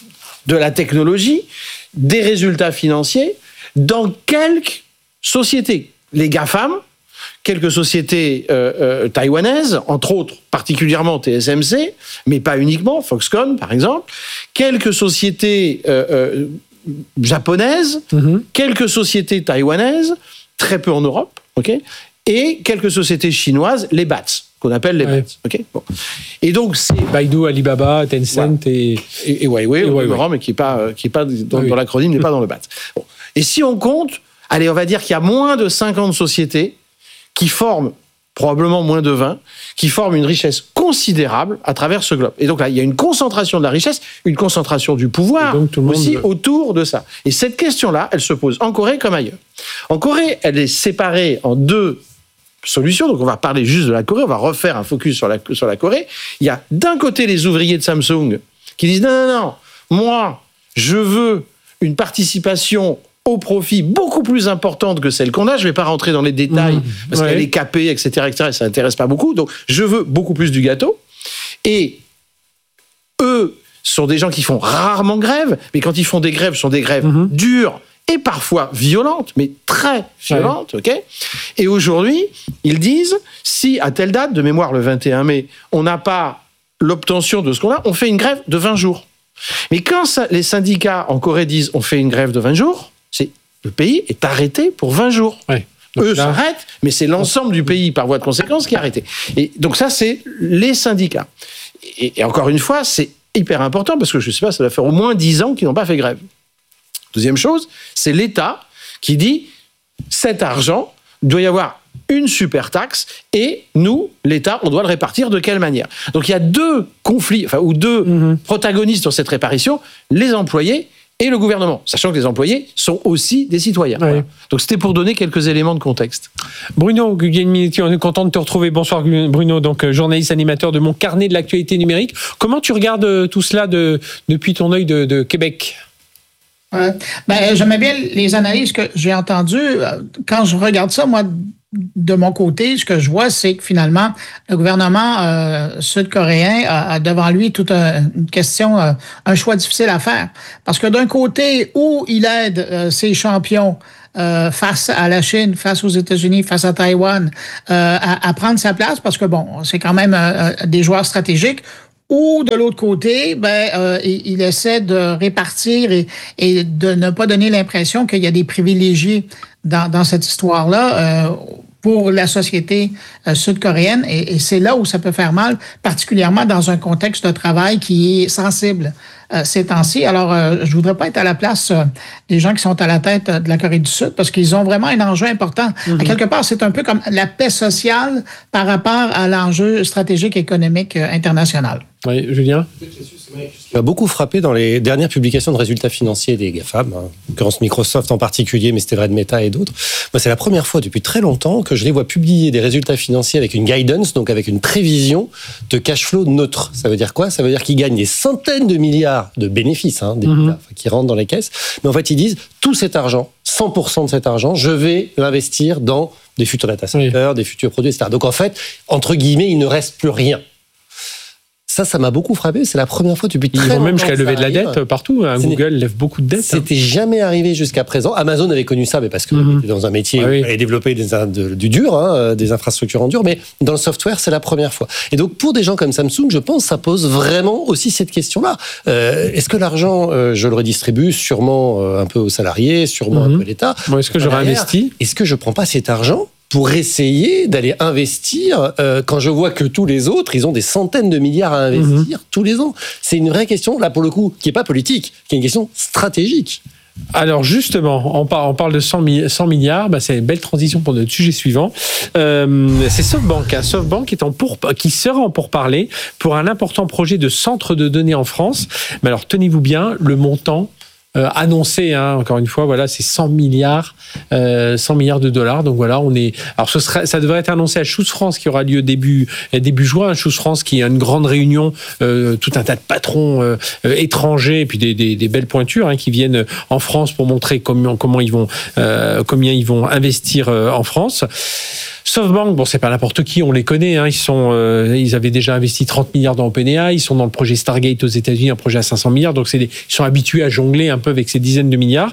[SPEAKER 10] de la technologie, des résultats financiers, dans quelques sociétés. Les GAFAM, quelques sociétés euh, euh, taïwanaises, entre autres, particulièrement T S M C, mais pas uniquement, Foxconn par exemple, quelques sociétés euh, euh, japonaises, mm-hmm. quelques sociétés taïwanaises, très peu en Europe, ok, et quelques sociétés chinoises, les B A T S, qu'on appelle les ouais. B A T S. Okay, bon. Et donc c'est
[SPEAKER 9] Baidu, Alibaba, Tencent ouais. et...
[SPEAKER 10] et et Huawei, et Huawei. Mais qui est pas qui est pas dans, oui. dans l'acronyme, n'est pas dans le B A T S. Bon. Et si on compte, allez, on va dire qu'il y a moins de cinquante sociétés qui forment, probablement moins de vingt, qui forment une richesse considérable à travers ce globe. Et donc là, il y a une concentration de la richesse, une concentration du pouvoir aussi monde... autour de ça. Et cette question-là, elle se pose en Corée comme ailleurs. En Corée, elle est séparée en deux solutions. Donc on va parler juste de la Corée, on va refaire un focus sur la, sur la Corée. Il y a d'un côté les ouvriers de Samsung qui disent « Non, non, non, moi, je veux une participation au profit beaucoup plus importante que celle qu'on a. Je ne vais pas rentrer dans les détails mmh, parce ouais. qu'elle est capée, et cetera, et cetera. Ça n'intéresse pas beaucoup. Donc, je veux beaucoup plus du gâteau. Et eux sont des gens qui font rarement grève, mais quand ils font des grèves, ce sont des grèves mmh. dures et parfois violentes, mais très violentes. Ouais. Okay. Et aujourd'hui, ils disent, si à telle date, de mémoire le vingt et un mai, on n'a pas l'obtention de ce qu'on a, on fait une grève de vingt jours. Mais quand ça, les syndicats en Corée disent on fait une grève de vingt jours, c'est le pays est arrêté pour vingt jours.
[SPEAKER 9] Ouais.
[SPEAKER 10] Eux
[SPEAKER 9] là...
[SPEAKER 10] s'arrêtent, mais c'est l'ensemble du pays, par voie de conséquence, qui est arrêté. Et donc ça, c'est les syndicats. Et, et encore une fois, c'est hyper important, parce que je ne sais pas, ça doit faire au moins dix ans qu'ils n'ont pas fait grève. Deuxième chose, c'est l'État qui dit, cet argent, il doit y avoir une super taxe, et nous, l'État, on doit le répartir de quelle manière? Donc il y a deux conflits, enfin, ou deux mmh. protagonistes dans cette répartition, les employés et le gouvernement, sachant que les employés sont aussi des citoyens. Oui. Voilà. Donc c'était pour donner quelques éléments de contexte.
[SPEAKER 9] Bruno Guglielminetti, on est content de te retrouver. Bonsoir Bruno, donc journaliste animateur de mon carnet de l'actualité numérique. Comment tu regardes tout cela de, depuis ton œil de, de Québec?
[SPEAKER 14] Ouais. Ben, j'aimais bien les analyses que j'ai entendues. Quand je regarde ça, moi, de mon côté, ce que je vois, c'est que finalement, le gouvernement euh, sud-coréen a, a devant lui toute un, une question, euh, un choix difficile à faire. Parce que d'un côté, où il aide euh, ses champions euh, face à la Chine, face aux États-Unis, face à Taïwan, euh, à, à prendre sa place, parce que bon, c'est quand même euh, des joueurs stratégiques. Ou de l'autre côté, ben euh, il, il essaie de répartir et, et de ne pas donner l'impression qu'il y a des privilégiés dans, dans cette histoire-là euh, pour la société euh, sud-coréenne. Et, et c'est là où ça peut faire mal, particulièrement dans un contexte de travail qui est sensible euh, ces temps-ci. Alors, euh, je voudrais pas être à la place euh, des gens qui sont à la tête de la Corée du Sud parce qu'ils ont vraiment un enjeu important. Mm-hmm. À quelque part, c'est un peu comme la paix sociale par rapport à l'enjeu stratégique et économique euh, international.
[SPEAKER 9] Oui, Julien?
[SPEAKER 13] Ce qui m'a beaucoup frappé dans les dernières publications de résultats financiers des GAFAM, en l'occurrence Microsoft en particulier, mais c'était vrai de Meta et d'autres. Moi, c'est la première fois depuis très longtemps que je les vois publier des résultats financiers avec une guidance, donc avec une prévision de cash flow neutre. Ça veut dire quoi? Ça veut dire qu'ils gagnent des centaines de milliards de bénéfices, hein, des mm-hmm. milliards qui rentrent dans les caisses. Mais en fait, ils disent tout cet argent, cent pour cent de cet argent, je vais l'investir dans des futurs data centers, oui. des futurs produits, et cetera. Donc en fait, entre guillemets, il ne reste plus rien. Ça, ça m'a beaucoup frappé. C'est la première fois depuis très longtemps.
[SPEAKER 9] Ils vont même jusqu'à lever de la dette partout. Hein. Google lève beaucoup de dettes.
[SPEAKER 13] C'était hein. jamais arrivé jusqu'à présent. Amazon avait connu ça, mais parce qu'il mm-hmm. était dans un métier ah, où oui. il avait développé des, de, du dur, hein, des infrastructures en dur. Mais dans le software, c'est la première fois. Et donc, pour des gens comme Samsung, je pense, ça pose vraiment aussi cette question-là. Euh, est-ce que l'argent, euh, je le redistribue sûrement euh, un peu aux salariés, sûrement mm-hmm. un peu à l'État?
[SPEAKER 9] Bon, est-ce que je réinvestis?
[SPEAKER 13] Est-ce que je prends pas cet argent pour essayer d'aller investir euh, quand je vois que tous les autres, ils ont des centaines de milliards à investir mmh. tous les ans. C'est une vraie question, là pour le coup, qui n'est pas politique, qui est une question stratégique.
[SPEAKER 9] Alors justement, on parle, on parle de cent milliards, bah c'est une belle transition pour notre sujet suivant. Euh, c'est SoftBank, hein. SoftBank est en pour, qui sera en pourparlers pour un important projet de centre de données en France. Mais alors tenez-vous bien, le montant Euh, annoncé, hein, encore une fois, voilà, c'est cent milliards, euh, cent milliards de dollars. Donc voilà, on est. Alors ce serait, ça devrait être annoncé à Choose France qui aura lieu début début juin. Choose France qui est une grande réunion, euh, tout un tas de patrons euh, étrangers et puis des, des, des belles pointures hein, qui viennent en France pour montrer comment comment ils vont euh, combien ils vont investir euh, en France. SoftBank, bon, c'est pas n'importe qui, on les connaît. Hein, ils sont, euh, ils avaient déjà investi trente milliards dans OpenAI. Ils sont dans le projet Stargate aux États-Unis, un projet à cinq cents milliards. Donc, c'est des, ils sont habitués à jongler un peu avec ces dizaines de milliards.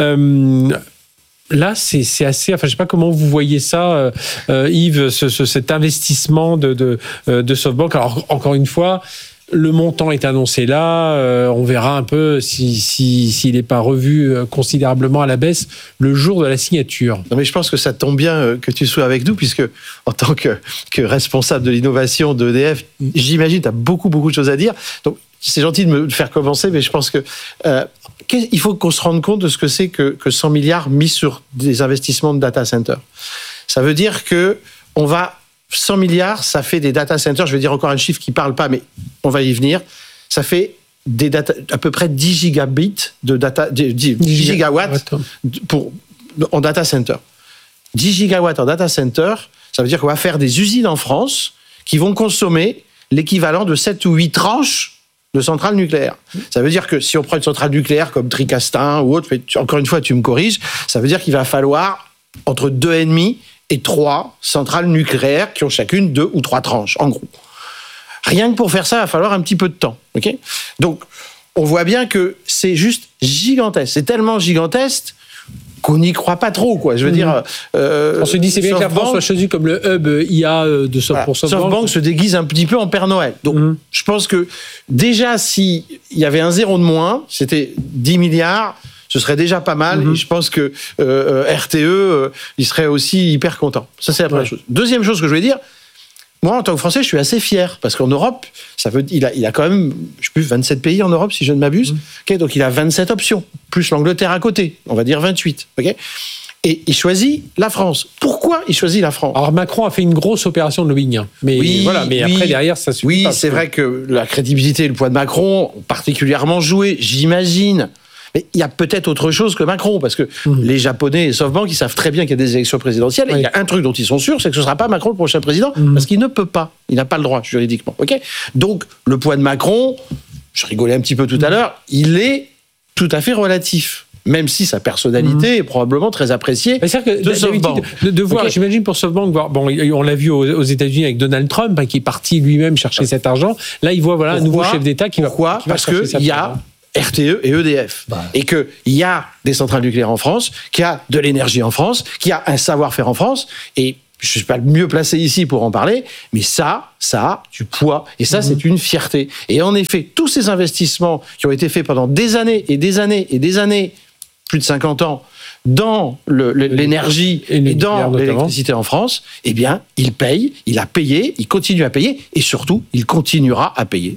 [SPEAKER 9] Euh, Là, c'est, c'est assez. Enfin, je sais pas comment vous voyez ça, euh, Yves, ce, ce, cet investissement de, de, de SoftBank. Alors, encore une fois. Le montant est annoncé là, euh, on verra un peu si, si, s'il n'est pas revu considérablement à la baisse le jour de la signature.
[SPEAKER 10] Non mais je pense que ça tombe bien que tu sois avec nous, puisque en tant que, que responsable de l'innovation d'E D F, j'imagine que tu as beaucoup, beaucoup de choses à dire. Donc c'est gentil de me faire commencer, mais je pense que euh, il faut qu'on se rende compte de ce que c'est que, que cent milliards mis sur des investissements de data center. Ça veut dire que on va... cent milliards, ça fait des data centers, je vais dire encore un chiffre qui ne parle pas, mais on va y venir, ça fait des data, à peu près dix gigabits de data, dix, dix gigawatts pour, en data center. dix gigawatts en data center, ça veut dire qu'on va faire des usines en France qui vont consommer l'équivalent de sept ou huit tranches de centrales nucléaires. Ça veut dire que si on prend une centrale nucléaire comme Tricastin ou autre, mais tu, encore une fois, tu me corriges, ça veut dire qu'il va falloir entre deux et demi et trois centrales nucléaires qui ont chacune deux ou trois tranches, en gros. Rien que pour faire ça, il va falloir un petit peu de temps. Okay ? Donc, on voit bien que c'est juste gigantesque. C'est tellement gigantesque qu'on n'y croit pas trop, quoi. Je veux mmh. dire...
[SPEAKER 9] Euh, on se dit, c'est bien que la France soit choisie comme le hub I A de Soft, pour SoftBank.
[SPEAKER 10] SoftBank se déguise un petit peu en Père Noël. Donc, mmh. je pense que déjà, s'il y avait un zéro de moins, c'était dix milliards... ce serait déjà pas mal.
[SPEAKER 9] Mm-hmm.
[SPEAKER 10] Et je pense que euh, R T E, euh, il serait aussi hyper content. Ça, c'est la première ouais. chose. Deuxième chose que je voulais dire, moi, en tant que Français, je suis assez fier parce qu'en Europe, ça veut, il a, il a quand même, je sais plus, vingt-sept pays en Europe, si je ne m'abuse. Mmh. Okay, donc, il a vingt-sept options, plus l'Angleterre à côté. On va dire vingt-huit. Okay, et il choisit la France. Pourquoi il choisit la France ?
[SPEAKER 9] Alors, Macron a fait une grosse opération de lobbying. Mais
[SPEAKER 10] oui,
[SPEAKER 9] voilà, mais
[SPEAKER 10] oui,
[SPEAKER 9] après, derrière, ça suffit
[SPEAKER 10] oui,
[SPEAKER 9] pas.
[SPEAKER 10] Oui, c'est vrai que la crédibilité et le poids de Macron ont particulièrement joué, j'imagine. Mais il y a peut-être autre chose que Macron, parce que mmh. les Japonais et SoftBank, ils savent très bien qu'il y a des élections présidentielles. Oui. Et il y a un truc dont ils sont sûrs, c'est que ce ne sera pas Macron le prochain président, mmh. parce qu'il ne peut pas. Il n'a pas le droit juridiquement. Okay, donc, le poids de Macron, je rigolais un petit peu tout à l'heure, il est tout à fait relatif. Même si sa personnalité mmh. est probablement très appréciée
[SPEAKER 9] que
[SPEAKER 10] de SoftBank.
[SPEAKER 9] De, de voir, okay. J'imagine pour SoftBank, voir, bon, on l'a vu aux, aux États-Unis avec Donald Trump, hein, qui est parti lui-même chercher cet argent. Là, il voit voilà, un nouveau chef d'État qui va.
[SPEAKER 10] Pourquoi ? Parce qu'il y a R T E et E D F. Bah. Et qu'il y a des centrales nucléaires en France, qu'il y a de l'énergie en France, qu'il y a un savoir-faire en France. Et je ne suis pas le mieux placé ici pour en parler, mais ça, ça a du poids. Et ça, mmh. c'est une fierté. Et en effet, tous ces investissements qui ont été faits pendant des années et des années et des années, plus de cinquante ans, dans le, le, l'énergie et, et dans l'électricité en France, eh bien, il paye, il a payé, il continue à payer, et surtout, il continuera à payer.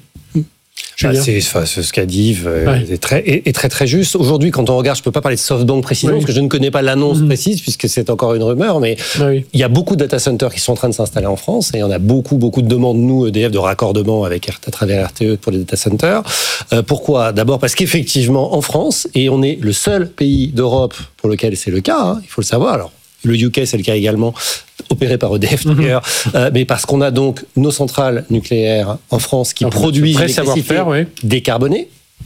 [SPEAKER 13] Bah, c'est, enfin, ce qu'a dit Yves ouais. est, très, est, est très très juste. Aujourd'hui, quand on regarde, je ne peux pas parler de SoftBank précisément, oui. parce que je ne connais pas l'annonce mmh. précise, puisque c'est encore une rumeur, mais oui. il y a beaucoup de data centers qui sont en train de s'installer en France, et il y en a beaucoup, beaucoup de demandes, nous, E D F, de raccordement avec, à travers R T E pour les data centers. Euh, pourquoi ? D'abord parce qu'effectivement, en France, et on est le seul pays d'Europe pour lequel c'est le cas, hein, il faut le savoir, alors le U K, c'est le cas également, opéré par E D F d'ailleurs, mmh. euh, mais parce qu'on a donc nos centrales nucléaires en France qui Alors, produisent l'électricité oui. décarbonée,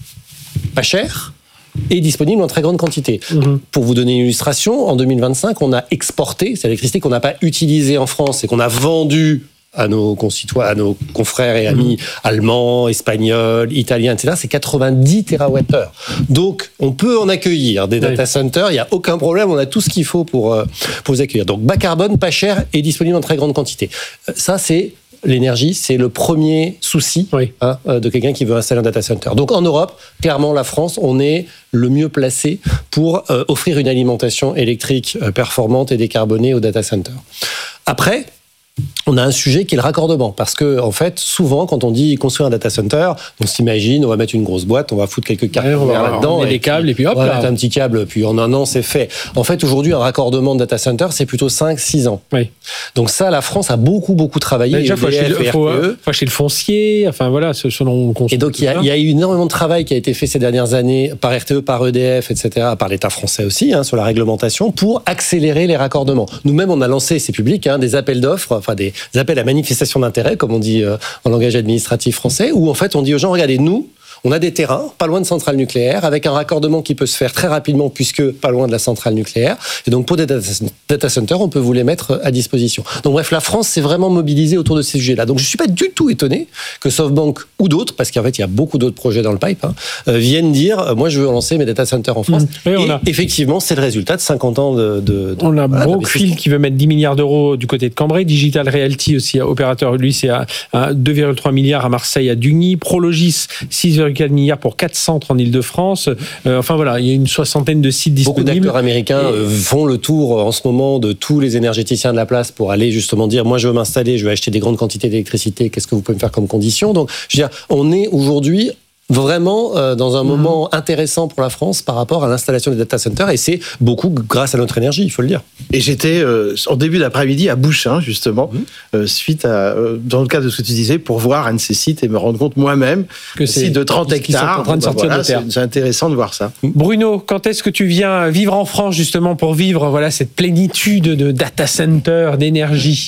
[SPEAKER 13] pas chère, et disponible en très grande quantité. Mmh. Pour vous donner une illustration, en deux mille vingt-cinq, on a exporté cette électricité qu'on n'a pas utilisée en France et qu'on a vendue à nos concitoyens, à nos confrères et amis mmh. allemands, espagnols, italiens, et cetera, c'est quatre-vingt-dix térawattheures. Donc, on peut en accueillir des data centers, il n'y a aucun problème, on a tout ce qu'il faut pour, pour les accueillir. Donc, bas carbone, pas cher et disponible en très grande quantité. Ça, c'est l'énergie, c'est le premier souci oui. hein, de quelqu'un qui veut installer un data center. Donc, en Europe, clairement, la France, on est le mieux placé pour euh, offrir une alimentation électrique euh, performante et décarbonée aux data centers. Après, on a un sujet qui est le raccordement, parce que en fait, souvent, quand on dit construire un data center, on s'imagine, on va mettre une grosse boîte, on va foutre quelques câbles ouais, là-dedans,
[SPEAKER 9] on met des câbles et puis hop,
[SPEAKER 13] on va
[SPEAKER 9] là.
[SPEAKER 13] mettre un petit câble, puis en un an, c'est fait. En fait, aujourd'hui, un raccordement de data center, c'est plutôt cinq six ans. Oui. Donc ça, la France a beaucoup, beaucoup travaillé.
[SPEAKER 9] Déjà, il faut acheter, le, faut, faut acheter le foncier, enfin voilà, selon.
[SPEAKER 13] Et donc, il y, y a eu énormément de travail qui a été fait ces dernières années par R T E, par E D F, et cetera, par l'État français aussi, hein, sur la réglementation, pour accélérer les raccordements. Nous-mêmes, on a lancé, c'est public, hein, des appels d'offres, enfin des appels à manifestation d'intérêt, comme on dit euh, en langage administratif français, où en fait on dit aux gens, regardez, nous, on a des terrains, pas loin de centrales nucléaires, avec un raccordement qui peut se faire très rapidement, puisque pas loin de la centrale nucléaire. Et donc, pour des data centers, on peut vous les mettre à disposition. Donc, bref, la France s'est vraiment mobilisée autour de ces sujets-là. Donc, je ne suis pas du tout étonné que SoftBank ou d'autres, parce qu'en fait, il y a beaucoup d'autres projets dans le pipe, hein, euh, viennent dire, euh, moi, je veux lancer mes data centers en France. Mmh. Oui, et a... effectivement, c'est le résultat de cinquante ans de... de, de
[SPEAKER 9] on a voilà, Brookfield qui veut mettre dix milliards d'euros du côté de Cambrai, Digital Realty aussi, opérateur, lui, c'est à, à deux virgule trois milliards à Marseille, à Dugny, Prologis, six virgule quatre milliards pour quatre centres en Ile-de-France. Euh, enfin voilà, il y a une soixantaine de sites disponibles.
[SPEAKER 13] Beaucoup d'acteurs américains et... euh, font le tour en ce moment de tous les énergéticiens de la place pour aller justement dire, moi je veux m'installer, je veux acheter des grandes quantités d'électricité, qu'est-ce que vous pouvez me faire comme condition? Donc, je veux dire, on est aujourd'hui vraiment euh, dans un mmh. moment intéressant pour la France par rapport à l'installation des data centers, et c'est beaucoup grâce à notre énergie, il faut le dire.
[SPEAKER 10] Et j'étais euh, en début d'après-midi à Bouchain, justement, mmh. euh, suite à, euh, dans le cadre de ce que tu disais, pour voir un de ces sites et me rendre compte moi-même que c'est de trente hectares.
[SPEAKER 9] En train de sortir
[SPEAKER 10] bah, voilà,
[SPEAKER 9] de terre.
[SPEAKER 10] C'est, c'est intéressant de voir ça.
[SPEAKER 9] Bruno, quand est-ce que tu viens vivre en France, justement, pour vivre voilà, cette plénitude de data centers, d'énergie?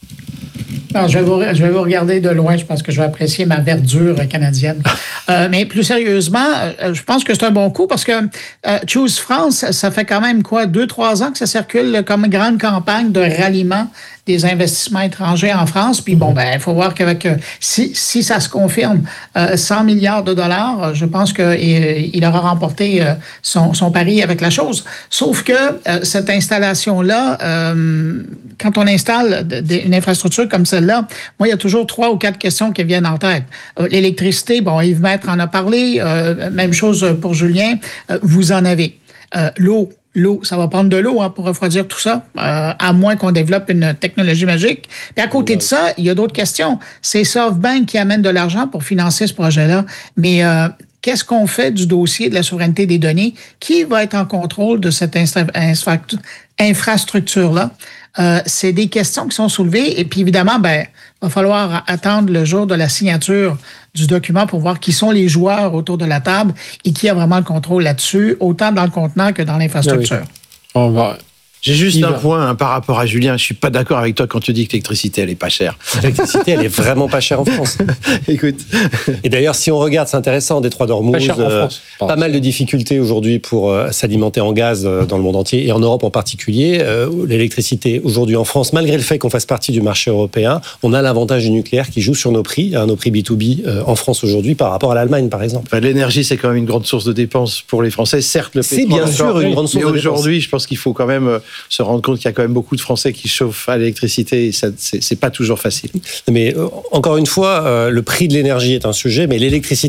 [SPEAKER 14] Non, je vais, vous, je vais vous regarder de loin. Je pense que je vais apprécier ma verdure canadienne. Euh, mais plus sérieusement, euh, je pense que c'est un bon coup parce que euh, Choose France, ça fait quand même quoi, deux, trois ans que ça circule comme grande campagne de ralliement des investissements étrangers en France. Puis bon, ben, il faut voir qu'avec, si, si ça se confirme, euh, cent milliards de dollars, je pense qu'il il aura remporté euh, son, son pari avec la chose. Sauf que euh, cette installation-là, euh, quand on installe de, de, une infrastructure comme celle-là, moi, il y a toujours trois ou quatre questions qui viennent en tête. Euh, l'électricité, bon, Yves Maître en a parlé, euh, même chose pour Julien, euh, vous en avez. Euh, l'eau, l'eau, ça va prendre de l'eau hein, pour refroidir tout ça, euh, à moins qu'on développe une technologie magique. Puis à côté de ça, il y a d'autres questions. C'est SoftBank qui amène de l'argent pour financer ce projet-là, mais euh, qu'est-ce qu'on fait du dossier de la souveraineté des données? Qui va être en contrôle de cette infra- infrastructure-là? Euh, c'est des questions qui sont soulevées et puis évidemment, ben, va falloir attendre le jour de la signature du document pour voir qui sont les joueurs autour de la table et qui a vraiment le contrôle là-dessus, autant dans le contenant que dans l'infrastructure.
[SPEAKER 10] Oui. On va... J'ai juste
[SPEAKER 13] Il
[SPEAKER 10] un
[SPEAKER 13] va.
[SPEAKER 10] point hein, par rapport à Julien. Je suis pas d'accord avec toi quand tu dis que l'électricité, elle est pas chère.
[SPEAKER 13] L'électricité, elle est vraiment pas chère en France.
[SPEAKER 10] Écoute.
[SPEAKER 13] Et d'ailleurs, si on regarde, c'est intéressant, Détroit d'Ormuz,
[SPEAKER 6] Pas cher en
[SPEAKER 13] euh,
[SPEAKER 6] France.
[SPEAKER 13] pas mal de difficultés aujourd'hui pour euh, s'alimenter en gaz euh, dans le monde entier et en Europe en particulier. Euh, l'électricité aujourd'hui en France, malgré le fait qu'on fasse partie du marché européen, on a l'avantage du nucléaire qui joue sur nos prix, hein, nos prix B deux B euh, en France aujourd'hui par rapport à l'Allemagne, par exemple.
[SPEAKER 10] Enfin, l'énergie, c'est quand même une grande source de dépenses pour les Français. Certes, le
[SPEAKER 13] C'est
[SPEAKER 10] pétrole
[SPEAKER 13] bien sûr
[SPEAKER 10] encore,
[SPEAKER 13] une grande source
[SPEAKER 10] mais
[SPEAKER 13] de dépenses.
[SPEAKER 10] aujourd'hui, je pense qu'il faut quand même euh, se rendre compte qu'il y a quand même beaucoup de Français qui chauffent à l'électricité et ça, c'est, c'est pas toujours facile.
[SPEAKER 13] Mais euh, encore une fois, euh, le prix de l'énergie est un sujet, mais l'électricité